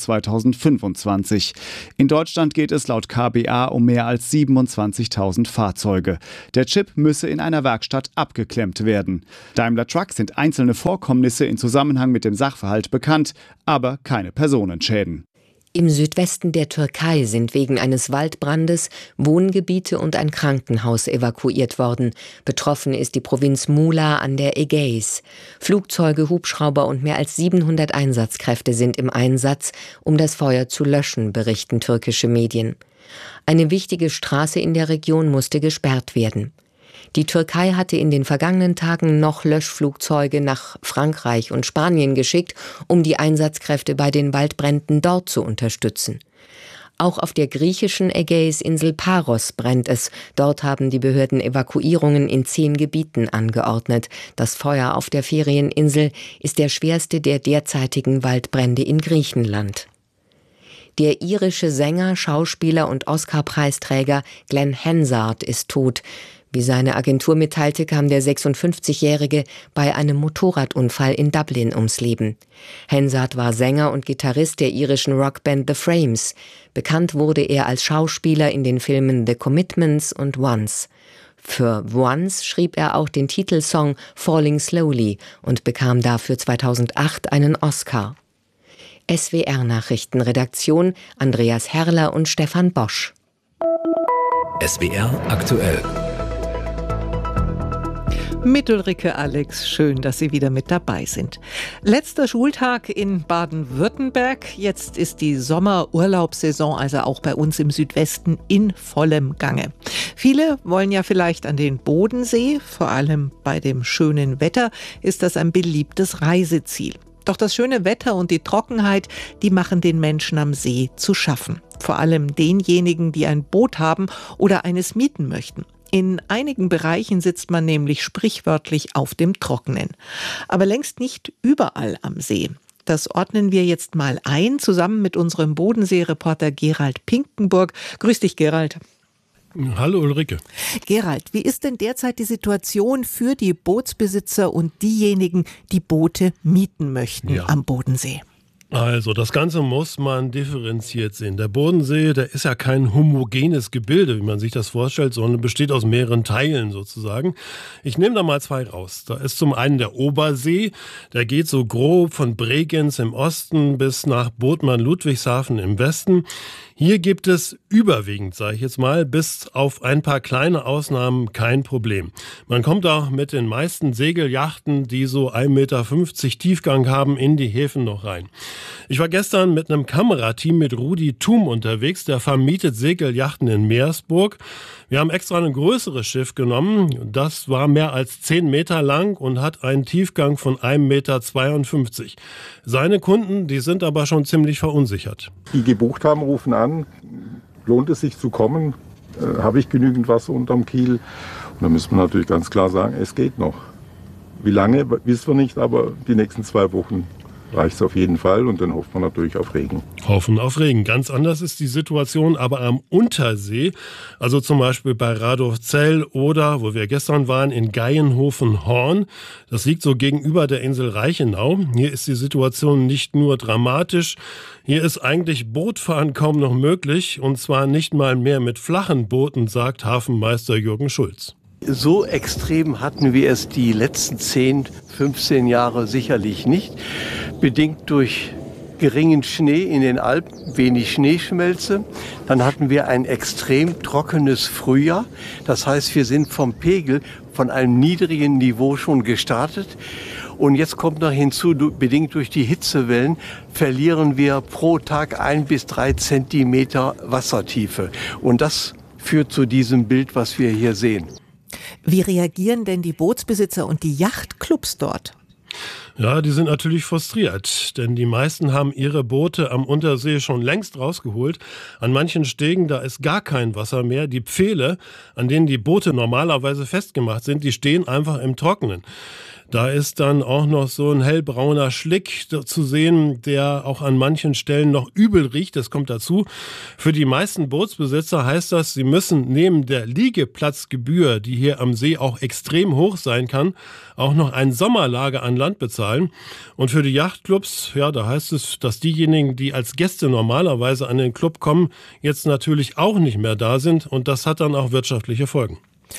2025. In Deutschland geht es laut KBA um mehr als 27.000 Fahrzeuge. Der Chip müsse in einer Werkstatt abgeklemmt werden. Daimler Truck sind einzelne Vorkommnisse in Zusammenhang mit dem Sachverhalt bekannt, aber keine Personenschäden. Im Südwesten der Türkei sind wegen eines Waldbrandes Wohngebiete und ein Krankenhaus evakuiert worden. Betroffen ist die Provinz Muğla an der Ägäis. Flugzeuge, Hubschrauber und mehr als 700 Einsatzkräfte sind im Einsatz, um das Feuer zu löschen, berichten türkische Medien. Eine wichtige Straße in der Region musste gesperrt werden. Die Türkei hatte in den vergangenen Tagen noch Löschflugzeuge nach Frankreich und Spanien geschickt, um die Einsatzkräfte bei den Waldbränden dort zu unterstützen. Auch auf der griechischen Ägäisinsel Paros brennt es. Dort haben die Behörden Evakuierungen in 10 Gebieten angeordnet. Das Feuer auf der Ferieninsel ist der schwerste der derzeitigen Waldbrände in Griechenland. Der irische Sänger, Schauspieler und Oscar-Preisträger Glenn Hansard ist tot. Wie seine Agentur mitteilte, kam der 56-Jährige bei einem Motorradunfall in Dublin ums Leben. Hansard war Sänger und Gitarrist der irischen Rockband The Frames. Bekannt wurde er als Schauspieler in den Filmen The Commitments und Once. Für Once schrieb er auch den Titelsong Falling Slowly und bekam dafür 2008 einen Oscar. SWR-Nachrichtenredaktion Andreas Herrler und Stefan Bosch. SWR aktuell. Mit Ulrike Alex, schön, dass Sie wieder mit dabei sind. Letzter Schultag in Baden-Württemberg. Jetzt ist die Sommerurlaubssaison, also auch bei uns im Südwesten, in vollem Gange. Viele wollen ja vielleicht an den Bodensee. Vor allem bei dem schönen Wetter ist das ein beliebtes Reiseziel. Doch das schöne Wetter und die Trockenheit, die machen den Menschen am See zu schaffen. Vor allem denjenigen, die ein Boot haben oder eines mieten möchten. In einigen Bereichen sitzt man nämlich sprichwörtlich auf dem Trockenen. Aber längst nicht überall am See. Das ordnen wir jetzt mal ein, zusammen mit unserem Bodensee-Reporter Gerald Pinkenburg. Grüß dich, Gerald. Hallo Ulrike. Gerald, wie ist denn derzeit die Situation für die Bootsbesitzer und diejenigen, die Boote mieten möchten am Bodensee? Also das Ganze muss man differenziert sehen. Der Bodensee, der ist ja kein homogenes Gebilde, wie man sich das vorstellt, sondern besteht aus mehreren Teilen sozusagen. Ich nehme da mal 2 raus. Da ist zum einen der Obersee, der geht so grob von Bregenz im Osten bis nach Bodman-Ludwigshafen im Westen. Hier gibt es überwiegend, sage ich jetzt mal, bis auf ein paar kleine Ausnahmen kein Problem. Man kommt auch mit den meisten Segelyachten, die so 1,50 Meter Tiefgang haben, in die Häfen noch rein. Ich war gestern mit einem Kamerateam mit Rudi Thum unterwegs, der vermietet Segelyachten in Meersburg. Wir haben extra ein größeres Schiff genommen, das war mehr als 10 Meter lang und hat einen Tiefgang von 1,52 Meter. Seine Kunden, die sind aber schon ziemlich verunsichert. Die gebucht haben, rufen an, lohnt es sich zu kommen, habe ich genügend Wasser unterm Kiel? Und da müssen wir natürlich ganz klar sagen, es geht noch. Wie lange, wissen wir nicht, aber die nächsten 2 Wochen reicht es auf jeden Fall und dann hofft man natürlich auf Regen. Hoffen auf Regen. Ganz anders ist die Situation aber am Untersee, also zum Beispiel bei Radolfzell oder, wo wir gestern waren, in Geienhofen-Horn. Das liegt so gegenüber der Insel Reichenau. Hier ist die Situation nicht nur dramatisch, hier ist eigentlich Bootfahren kaum noch möglich und zwar nicht mal mehr mit flachen Booten, sagt Hafenmeister Jürgen Schulz. So extrem hatten wir es die letzten 10, 15 Jahre sicherlich nicht. Bedingt durch geringen Schnee in den Alpen, wenig Schneeschmelze. Dann hatten wir ein extrem trockenes Frühjahr. Das heißt, wir sind vom Pegel von einem niedrigen Niveau schon gestartet. Und jetzt kommt noch hinzu, bedingt durch die Hitzewellen, verlieren wir pro Tag 1 bis 3 Zentimeter Wassertiefe. Und das führt zu diesem Bild, was wir hier sehen. Wie reagieren denn die Bootsbesitzer und die Yachtclubs dort? Ja, die sind natürlich frustriert, denn die meisten haben ihre Boote am Untersee schon längst rausgeholt. An manchen Stegen, da ist gar kein Wasser mehr. Die Pfähle, an denen die Boote normalerweise festgemacht sind, die stehen einfach im Trockenen. Da ist dann auch noch so ein hellbrauner Schlick zu sehen, der auch an manchen Stellen noch übel riecht. Das kommt dazu. Für die meisten Bootsbesitzer heißt das, sie müssen neben der Liegeplatzgebühr, die hier am See auch extrem hoch sein kann, auch noch ein Sommerlager an Land bezahlen. Und für die Yachtclubs, ja, da heißt es, dass diejenigen, die als Gäste normalerweise an den Club kommen, jetzt natürlich auch nicht mehr da sind. Und das hat dann auch wirtschaftliche Folgen.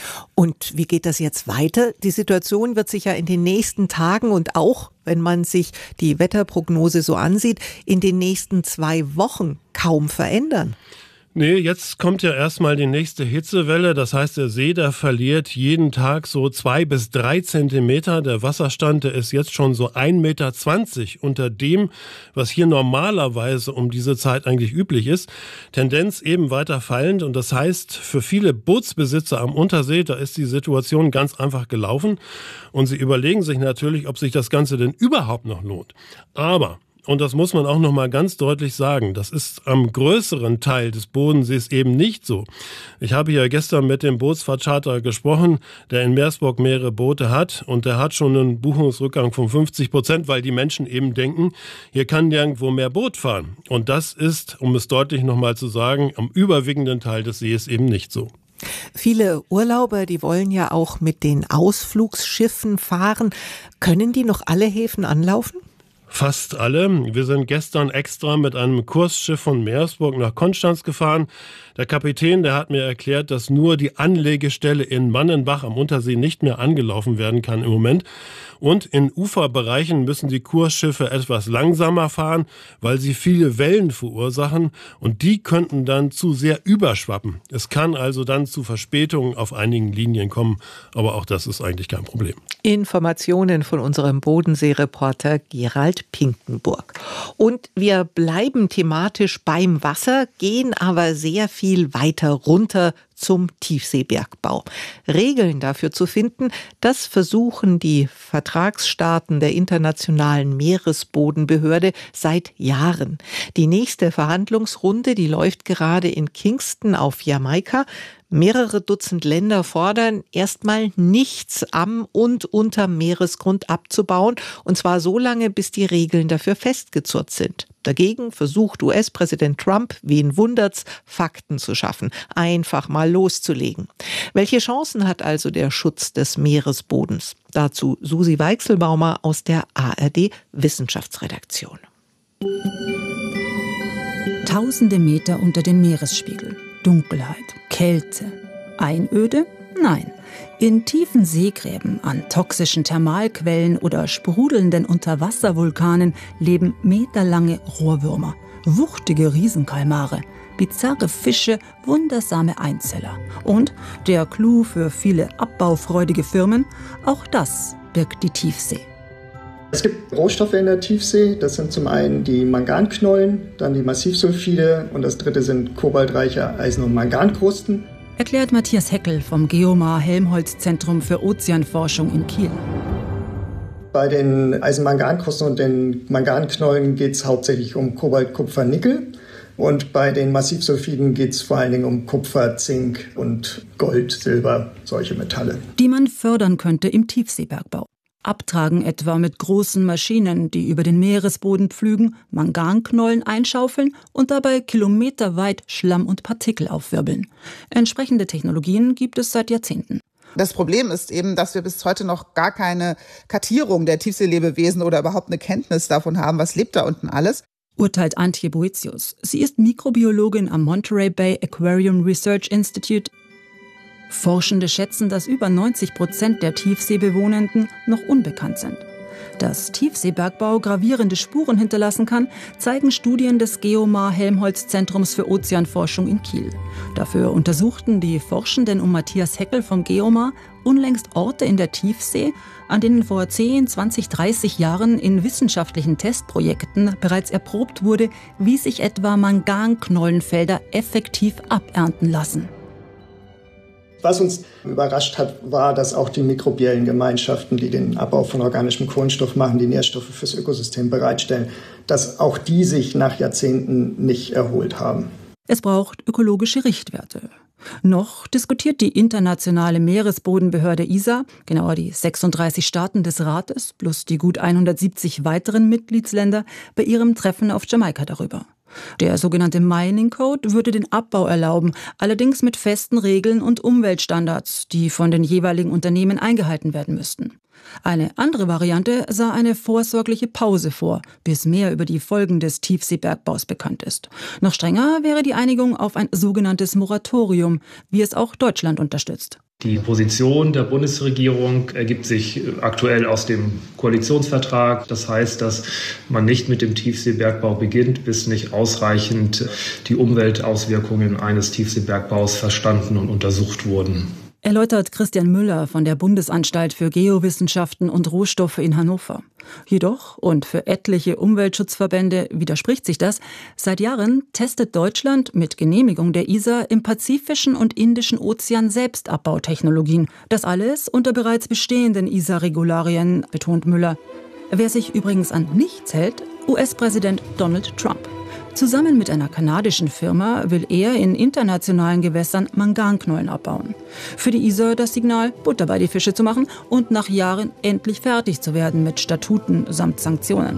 Und wie geht das jetzt weiter? Die Situation wird sich ja in den nächsten Tagen und auch, wenn man sich die Wetterprognose so ansieht, in den nächsten 2 Wochen kaum verändern. Nee, jetzt kommt ja erstmal die nächste Hitzewelle. Das heißt, der See, der verliert jeden Tag so 2 bis 3 Zentimeter. Der Wasserstand, der ist jetzt schon so 1,20 Meter unter dem, was hier normalerweise um diese Zeit eigentlich üblich ist. Tendenz eben weiter fallend. Und das heißt, für viele Bootsbesitzer am Untersee, da ist die Situation ganz einfach gelaufen. Und sie überlegen sich natürlich, ob sich das Ganze denn überhaupt noch lohnt. Aber und das muss man auch noch mal ganz deutlich sagen, das ist am größeren Teil des Bodensees eben nicht so. Ich habe ja gestern mit dem Bootsfahrtcharter gesprochen, der in Meersburg mehrere Boote hat und der hat schon einen Buchungsrückgang von 50%, weil die Menschen eben denken, hier kann nirgendwo mehr Boot fahren. Und das ist, um es deutlich noch mal zu sagen, am überwiegenden Teil des Sees eben nicht so. Viele Urlauber, die wollen ja auch mit den Ausflugsschiffen fahren. Können die noch alle Häfen anlaufen? Fast alle. Wir sind gestern extra mit einem Kursschiff von Meersburg nach Konstanz gefahren. Der Kapitän, der hat mir erklärt, dass nur die Anlegestelle in Mannenbach am Untersee nicht mehr angelaufen werden kann im Moment. Und in Uferbereichen müssen die Kursschiffe etwas langsamer fahren, weil sie viele Wellen verursachen und die könnten dann zu sehr überschwappen. Es kann also dann zu Verspätungen auf einigen Linien kommen, aber auch das ist eigentlich kein Problem. Informationen von unserem Bodensee-Reporter Gerald Pinkenburg. Und wir bleiben thematisch beim Wasser, gehen aber sehr viel weiter runter zum Tiefseebergbau. Regeln dafür zu finden, das versuchen die Vertragsstaaten der Internationalen Meeresbodenbehörde seit Jahren. Die nächste Verhandlungsrunde, die läuft gerade in Kingston auf Jamaika. Mehrere Dutzend Länder fordern, erstmal nichts am und unterm Meeresgrund abzubauen, und zwar so lange, bis die Regeln dafür festgezurrt sind. Dagegen versucht US-Präsident Trump, wen wundert's, Fakten zu schaffen, einfach mal loszulegen. Welche Chancen hat also der Schutz des Meeresbodens? Dazu Susi Weichselbaumer aus der ARD Wissenschaftsredaktion. Tausende Meter unter dem Meeresspiegel. Dunkelheit, Kälte, Einöde? Nein. In tiefen Seegräben, an toxischen Thermalquellen oder sprudelnden Unterwasservulkanen leben meterlange Rohrwürmer, wuchtige Riesenkalmare, bizarre Fische, wundersame Einzeller. Und der Clou für viele abbaufreudige Firmen, auch das birgt die Tiefsee. Es gibt Rohstoffe in der Tiefsee, das sind zum einen die Manganknollen, dann die Massivsulfide und das dritte sind kobaltreiche Eisen- und Mangankrusten. Erklärt Matthias Heckel vom Geomar-Helmholtz-Zentrum für Ozeanforschung in Kiel. Bei den Eisen-Mangankrusten und den Manganknollen geht es hauptsächlich um Kobalt, Kupfer, Nickel. Und bei den Massivsulfiden geht es vor allen Dingen um Kupfer, Zink und Gold, Silber, solche Metalle. Die man fördern könnte im Tiefseebergbau. Abtragen etwa mit großen Maschinen, die über den Meeresboden pflügen, Manganknollen einschaufeln und dabei kilometerweit Schlamm und Partikel aufwirbeln. Entsprechende Technologien gibt es seit Jahrzehnten. Das Problem ist eben, dass wir bis heute noch gar keine Kartierung der Tiefseelebewesen oder überhaupt eine Kenntnis davon haben, was lebt da unten alles. Urteilt Antje Boetius. Sie ist Mikrobiologin am Monterey Bay Aquarium Research Institute. Forschende schätzen, dass über 90% der Tiefseebewohnenden noch unbekannt sind. Dass Tiefseebergbau gravierende Spuren hinterlassen kann, zeigen Studien des Geomar-Helmholtz-Zentrums für Ozeanforschung in Kiel. Dafür untersuchten die Forschenden um Matthias Heckel vom Geomar unlängst Orte in der Tiefsee, an denen vor 10, 20, 30 Jahren in wissenschaftlichen Testprojekten bereits erprobt wurde, wie sich etwa Manganknollenfelder effektiv abernten lassen. Was uns überrascht hat, war, dass auch die mikrobiellen Gemeinschaften, die den Abbau von organischem Kohlenstoff machen, die Nährstoffe fürs Ökosystem bereitstellen, dass auch die sich nach Jahrzehnten nicht erholt haben. Es braucht ökologische Richtwerte. Noch diskutiert die internationale Meeresbodenbehörde ISA, genauer die 36 Staaten des Rates plus die gut 170 weiteren Mitgliedsländer, bei ihrem Treffen auf Jamaika darüber. Der sogenannte Mining Code würde den Abbau erlauben, allerdings mit festen Regeln und Umweltstandards, die von den jeweiligen Unternehmen eingehalten werden müssten. Eine andere Variante sah eine vorsorgliche Pause vor, bis mehr über die Folgen des Tiefseebergbaus bekannt ist. Noch strenger wäre die Einigung auf ein sogenanntes Moratorium, wie es auch Deutschland unterstützt. Die Position der Bundesregierung ergibt sich aktuell aus dem Koalitionsvertrag. Das heißt, dass man nicht mit dem Tiefseebergbau beginnt, bis nicht ausreichend die Umweltauswirkungen eines Tiefseebergbaus verstanden und untersucht wurden. Erläutert Christian Müller von der Bundesanstalt für Geowissenschaften und Rohstoffe in Hannover. Jedoch, und für etliche Umweltschutzverbände widerspricht sich das, seit Jahren testet Deutschland mit Genehmigung der ISA im Pazifischen und Indischen Ozean selbst Abbautechnologien. Das alles unter bereits bestehenden ISA-Regularien, betont Müller. Wer sich übrigens an nichts hält, US-Präsident Donald Trump. Zusammen mit einer kanadischen Firma will er in internationalen Gewässern Manganknollen abbauen. Für die ISA das Signal, Butter bei die Fische zu machen und nach Jahren endlich fertig zu werden mit Statuten samt Sanktionen.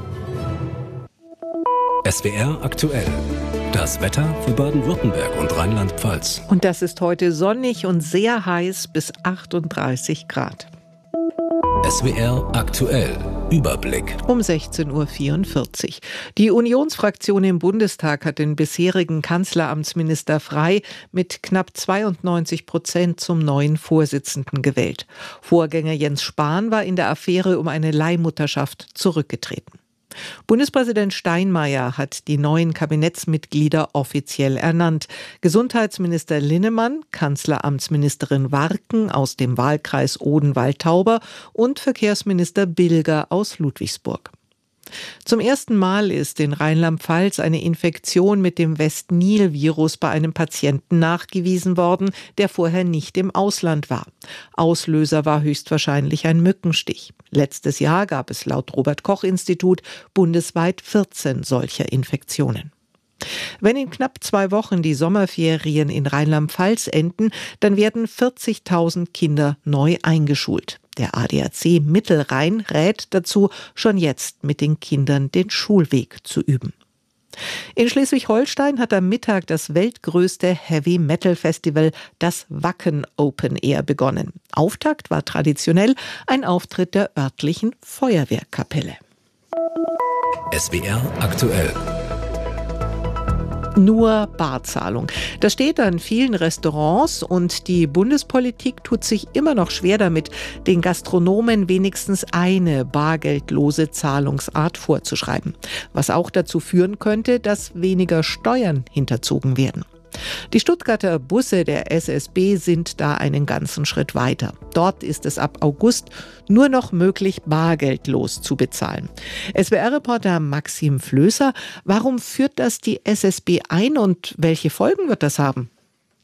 SWR aktuell. Das Wetter für Baden-Württemberg und Rheinland-Pfalz. Und das ist heute sonnig und sehr heiß bis 38 Grad. SWR aktuell. Überblick. Um 16:44 Uhr. Die Unionsfraktion im Bundestag hat den bisherigen Kanzleramtsminister Frey mit knapp 92% zum neuen Vorsitzenden gewählt. Vorgänger Jens Spahn war in der Affäre um eine Leihmutterschaft zurückgetreten. Bundespräsident Steinmeier hat die neuen Kabinettsmitglieder offiziell ernannt. Gesundheitsminister Linnemann, Kanzleramtsministerin Warken aus dem Wahlkreis Odenwald-Tauber und Verkehrsminister Bilger aus Ludwigsburg. Zum ersten Mal ist in Rheinland-Pfalz eine Infektion mit dem West-Nil-Virus bei einem Patienten nachgewiesen worden, der vorher nicht im Ausland war. Auslöser war höchstwahrscheinlich ein Mückenstich. Letztes Jahr gab es laut Robert-Koch-Institut bundesweit 14 solcher Infektionen. Wenn in knapp 2 Wochen die Sommerferien in Rheinland-Pfalz enden, dann werden 40.000 Kinder neu eingeschult. Der ADAC Mittelrhein rät dazu, schon jetzt mit den Kindern den Schulweg zu üben. In Schleswig-Holstein hat am Mittag das weltgrößte Heavy-Metal-Festival, das Wacken Open Air, begonnen. Auftakt war traditionell ein Auftritt der örtlichen Feuerwehrkapelle. SWR aktuell. Nur Barzahlung. Das steht an vielen Restaurants und die Bundespolitik tut sich immer noch schwer damit, den Gastronomen wenigstens eine bargeldlose Zahlungsart vorzuschreiben. Was auch dazu führen könnte, dass weniger Steuern hinterzogen werden. Die Stuttgarter Busse der SSB sind da einen ganzen Schritt weiter. Dort ist es ab August nur noch möglich, bargeldlos zu bezahlen. SWR-Reporter Maxim Flößer, warum führt das die SSB ein und welche Folgen wird das haben?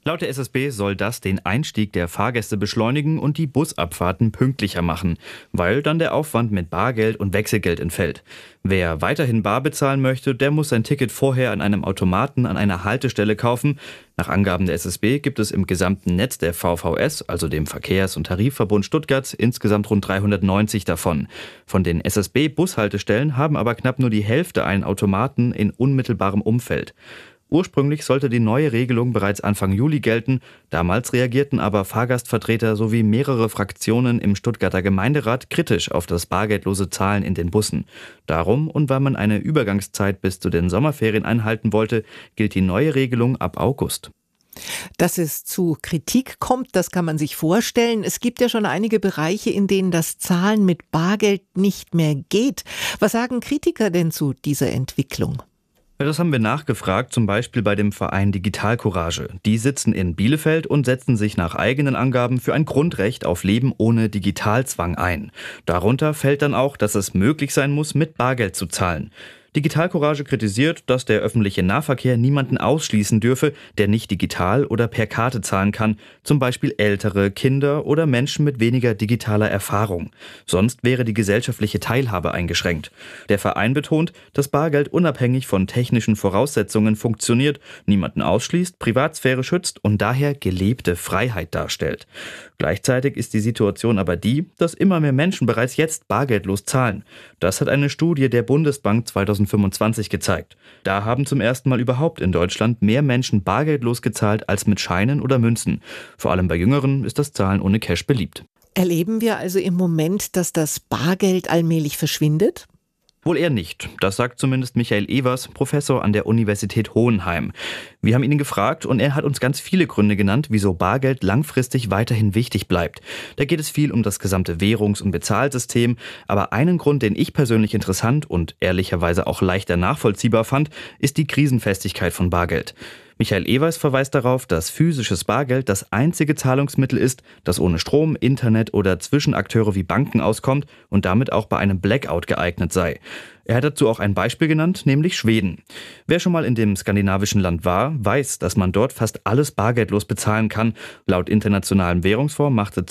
Laut der SSB soll das den Einstieg der Fahrgäste beschleunigen und die Busabfahrten pünktlicher machen, weil dann der Aufwand mit Bargeld und Wechselgeld entfällt. Wer weiterhin bar bezahlen möchte, der muss sein Ticket vorher an einem Automaten an einer Haltestelle kaufen. Nach Angaben der SSB gibt es im gesamten Netz der VVS, also dem Verkehrs- und Tarifverbund Stuttgart, insgesamt rund 390 davon. Von den SSB-Bushaltestellen haben aber knapp nur die Hälfte einen Automaten in unmittelbarem Umfeld. Ursprünglich sollte die neue Regelung bereits Anfang Juli gelten. Damals reagierten aber Fahrgastvertreter sowie mehrere Fraktionen im Stuttgarter Gemeinderat kritisch auf das bargeldlose Zahlen in den Bussen. Darum und weil man eine Übergangszeit bis zu den Sommerferien einhalten wollte, gilt die neue Regelung ab August. Dass es zu Kritik kommt, das kann man sich vorstellen. Es gibt ja schon einige Bereiche, in denen das Zahlen mit Bargeld nicht mehr geht. Was sagen Kritiker denn zu dieser Entwicklung? Das haben wir nachgefragt, zum Beispiel bei dem Verein Digital Courage. Die sitzen in Bielefeld und setzen sich nach eigenen Angaben für ein Grundrecht auf Leben ohne Digitalzwang ein. Darunter fällt dann auch, dass es möglich sein muss, mit Bargeld zu zahlen. Digital Courage kritisiert, dass der öffentliche Nahverkehr niemanden ausschließen dürfe, der nicht digital oder per Karte zahlen kann, zum Beispiel ältere, Kinder oder Menschen mit weniger digitaler Erfahrung. Sonst wäre die gesellschaftliche Teilhabe eingeschränkt. Der Verein betont, dass Bargeld unabhängig von technischen Voraussetzungen funktioniert, niemanden ausschließt, Privatsphäre schützt und daher gelebte Freiheit darstellt. Gleichzeitig ist die Situation aber die, dass immer mehr Menschen bereits jetzt bargeldlos zahlen. Das hat eine Studie der Bundesbank 2025 gezeigt. Da haben zum ersten Mal überhaupt in Deutschland mehr Menschen bargeldlos gezahlt als mit Scheinen oder Münzen. Vor allem bei Jüngeren ist das Zahlen ohne Cash beliebt. Erleben wir also im Moment, dass das Bargeld allmählich verschwindet? Wohl eher nicht. Das sagt zumindest Michael Evers, Professor an der Universität Hohenheim. Wir haben ihn gefragt und er hat uns ganz viele Gründe genannt, wieso Bargeld langfristig weiterhin wichtig bleibt. Da geht es viel um das gesamte Währungs- und Bezahlsystem. Aber einen Grund, den ich persönlich interessant und ehrlicherweise auch leichter nachvollziehbar fand, ist die Krisenfestigkeit von Bargeld. Michael Evers verweist darauf, dass physisches Bargeld das einzige Zahlungsmittel ist, das ohne Strom, Internet oder Zwischenakteure wie Banken auskommt und damit auch bei einem Blackout geeignet sei. Er hat dazu auch ein Beispiel genannt, nämlich Schweden. Wer schon mal in dem skandinavischen Land war, weiß, dass man dort fast alles bargeldlos bezahlen kann. Laut Internationalem Währungsfonds machte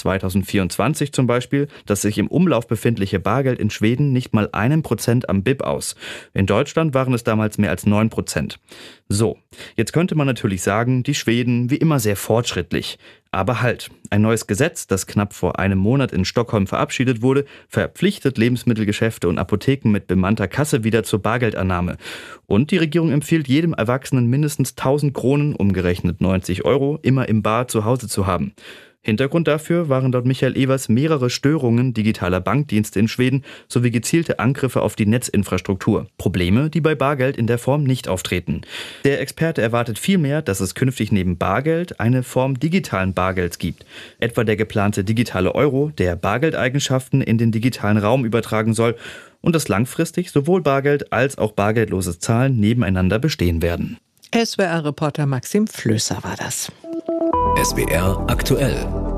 2024 zum Beispiel das sich im Umlauf befindliche Bargeld in Schweden nicht mal 1% am BIP aus. In Deutschland waren es damals mehr als 9%. So, jetzt könnte man natürlich sagen, die Schweden wie immer sehr fortschrittlich. Aber halt, ein neues Gesetz, das knapp vor einem Monat in Stockholm verabschiedet wurde, verpflichtet Lebensmittelgeschäfte und Apotheken mit bemannter Kasse wieder zur Bargeldannahme. Und die Regierung empfiehlt jedem Erwachsenen mindestens 1.000 Kronen, umgerechnet 90 Euro, immer im Bar zu Hause zu haben. Hintergrund dafür waren laut Michael Evers mehrere Störungen digitaler Bankdienste in Schweden sowie gezielte Angriffe auf die Netzinfrastruktur. Probleme, die bei Bargeld in der Form nicht auftreten. Der Experte erwartet vielmehr, dass es künftig neben Bargeld eine Form digitalen Bargelds gibt. Etwa der geplante digitale Euro, der Bargeldeigenschaften in den digitalen Raum übertragen soll und dass langfristig sowohl Bargeld als auch bargeldloses Zahlen nebeneinander bestehen werden. SWR-Reporter Maxim Flößer war das. SWR aktuell.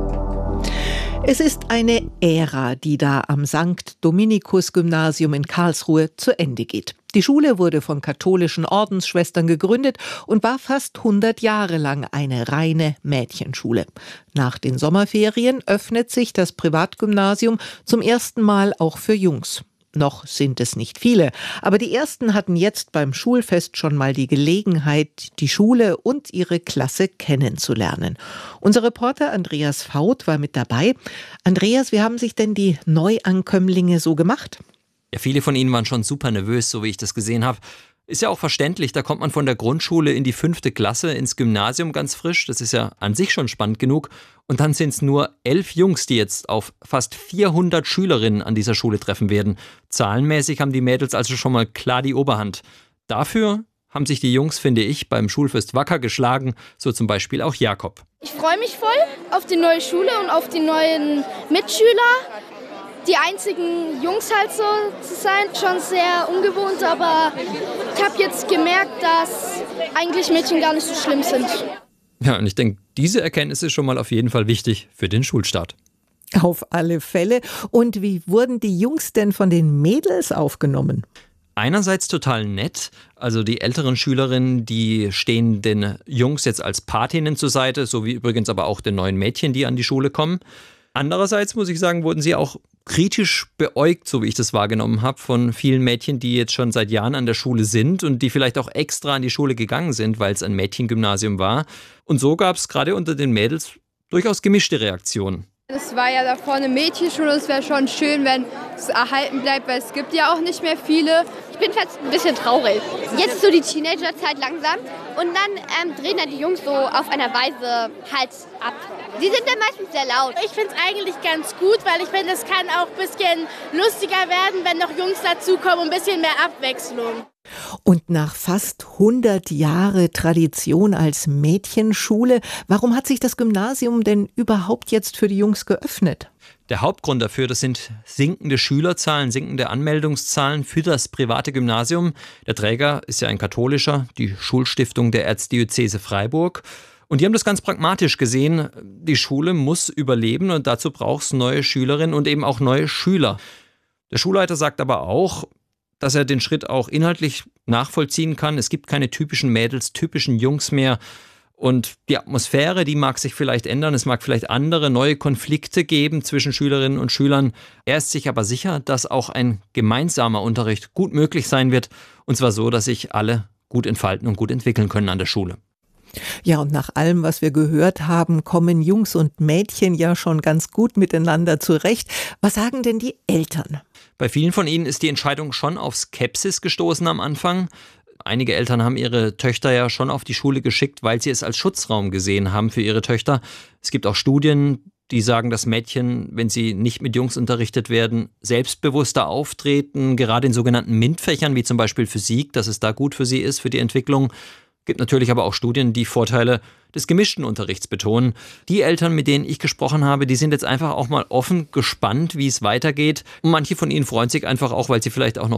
Es ist eine Ära, die da am St. Dominikus-Gymnasium in Karlsruhe zu Ende geht. Die Schule wurde von katholischen Ordensschwestern gegründet und war fast 100 Jahre lang eine reine Mädchenschule. Nach den Sommerferien öffnet sich das Privatgymnasium zum ersten Mal auch für Jungs. Noch sind es nicht viele, aber die ersten hatten jetzt beim Schulfest schon mal die Gelegenheit, die Schule und ihre Klasse kennenzulernen. Unser Reporter Andreas Faut war mit dabei. Andreas, wie haben sich denn die Neuankömmlinge so gemacht? Ja, viele von ihnen waren schon super nervös, so wie ich das gesehen habe. Ist ja auch verständlich, da kommt man von der Grundschule in die 5. Klasse ins Gymnasium ganz frisch. Das ist ja an sich schon spannend genug. Und dann sind es nur 11 Jungs, die jetzt auf fast 400 Schülerinnen an dieser Schule treffen werden. Zahlenmäßig haben die Mädels also schon mal klar die Oberhand. Dafür haben sich die Jungs, finde ich, beim Schulfest wacker geschlagen, so zum Beispiel auch Jakob. Ich freue mich voll auf die neue Schule und auf die neuen Mitschüler. Die einzigen Jungs halt so zu sein, schon sehr ungewohnt, aber ich habe jetzt gemerkt, dass eigentlich Mädchen gar nicht so schlimm sind. Ja, und ich denke, diese Erkenntnis ist schon mal auf jeden Fall wichtig für den Schulstart. Auf alle Fälle. Und wie wurden die Jungs denn von den Mädels aufgenommen? einerseits total nett. Also die älteren Schülerinnen, die stehen den Jungs jetzt als Patinnen zur Seite, so wie übrigens aber auch den neuen Mädchen, die an die Schule kommen. Andererseits, muss ich sagen, wurden sie auch kritisch beäugt, so wie ich das wahrgenommen habe, von vielen Mädchen, die jetzt schon seit Jahren an der Schule sind und die vielleicht auch extra an die Schule gegangen sind, weil es ein Mädchengymnasium war. Und so gab es gerade unter den Mädels durchaus gemischte Reaktionen. Es war ja davor eine Mädchenschule, es wäre schon schön, wenn es erhalten bleibt, weil es gibt ja auch nicht mehr viele. Ich bin fast ein bisschen traurig. Jetzt ist so die Teenagerzeit langsam und dann drehen dann die Jungs so auf einer Weise halt ab. Die sind dann meistens sehr laut. Ich finde es eigentlich ganz gut, weil ich finde, es kann auch ein bisschen lustiger werden, wenn noch Jungs dazukommen, ein bisschen mehr Abwechslung. Und nach fast 100 Jahre Tradition als Mädchenschule, warum hat sich das Gymnasium denn überhaupt jetzt für die Jungs geöffnet? Der Hauptgrund dafür, das sind sinkende Schülerzahlen, sinkende Anmeldungszahlen für das private Gymnasium. Der Träger ist ja ein katholischer, die Schulstiftung der Erzdiözese Freiburg. Und die haben das ganz pragmatisch gesehen. Die Schule muss überleben und dazu braucht es neue Schülerinnen und eben auch neue Schüler. Der Schulleiter sagt aber auch, dass er den Schritt auch inhaltlich nachvollziehen kann. Es gibt keine typischen Mädels, typischen Jungs mehr. Und die Atmosphäre, die mag sich vielleicht ändern. Es mag vielleicht andere neue Konflikte geben zwischen Schülerinnen und Schülern. Er ist sich aber sicher, dass auch ein gemeinsamer Unterricht gut möglich sein wird. Und zwar so, dass sich alle gut entfalten und gut entwickeln können an der Schule. Ja, und nach allem, was wir gehört haben, kommen Jungs und Mädchen ja schon ganz gut miteinander zurecht. Was sagen denn die Eltern? Bei vielen von ihnen ist die Entscheidung schon auf Skepsis gestoßen am Anfang. Einige Eltern haben ihre Töchter ja schon auf die Schule geschickt, weil sie es als Schutzraum gesehen haben für ihre Töchter. Es gibt auch Studien, die sagen, dass Mädchen, wenn sie nicht mit Jungs unterrichtet werden, selbstbewusster auftreten, gerade in sogenannten MINT-Fächern, wie zum Beispiel Physik, dass es da gut für sie ist, für die Entwicklung. Es gibt natürlich aber auch Studien, die Vorteile des gemischten Unterrichts betonen. Die Eltern, mit denen ich gesprochen habe, die sind jetzt einfach auch mal offen gespannt, wie es weitergeht. Und manche von ihnen freuen sich einfach auch, weil sie vielleicht auch noch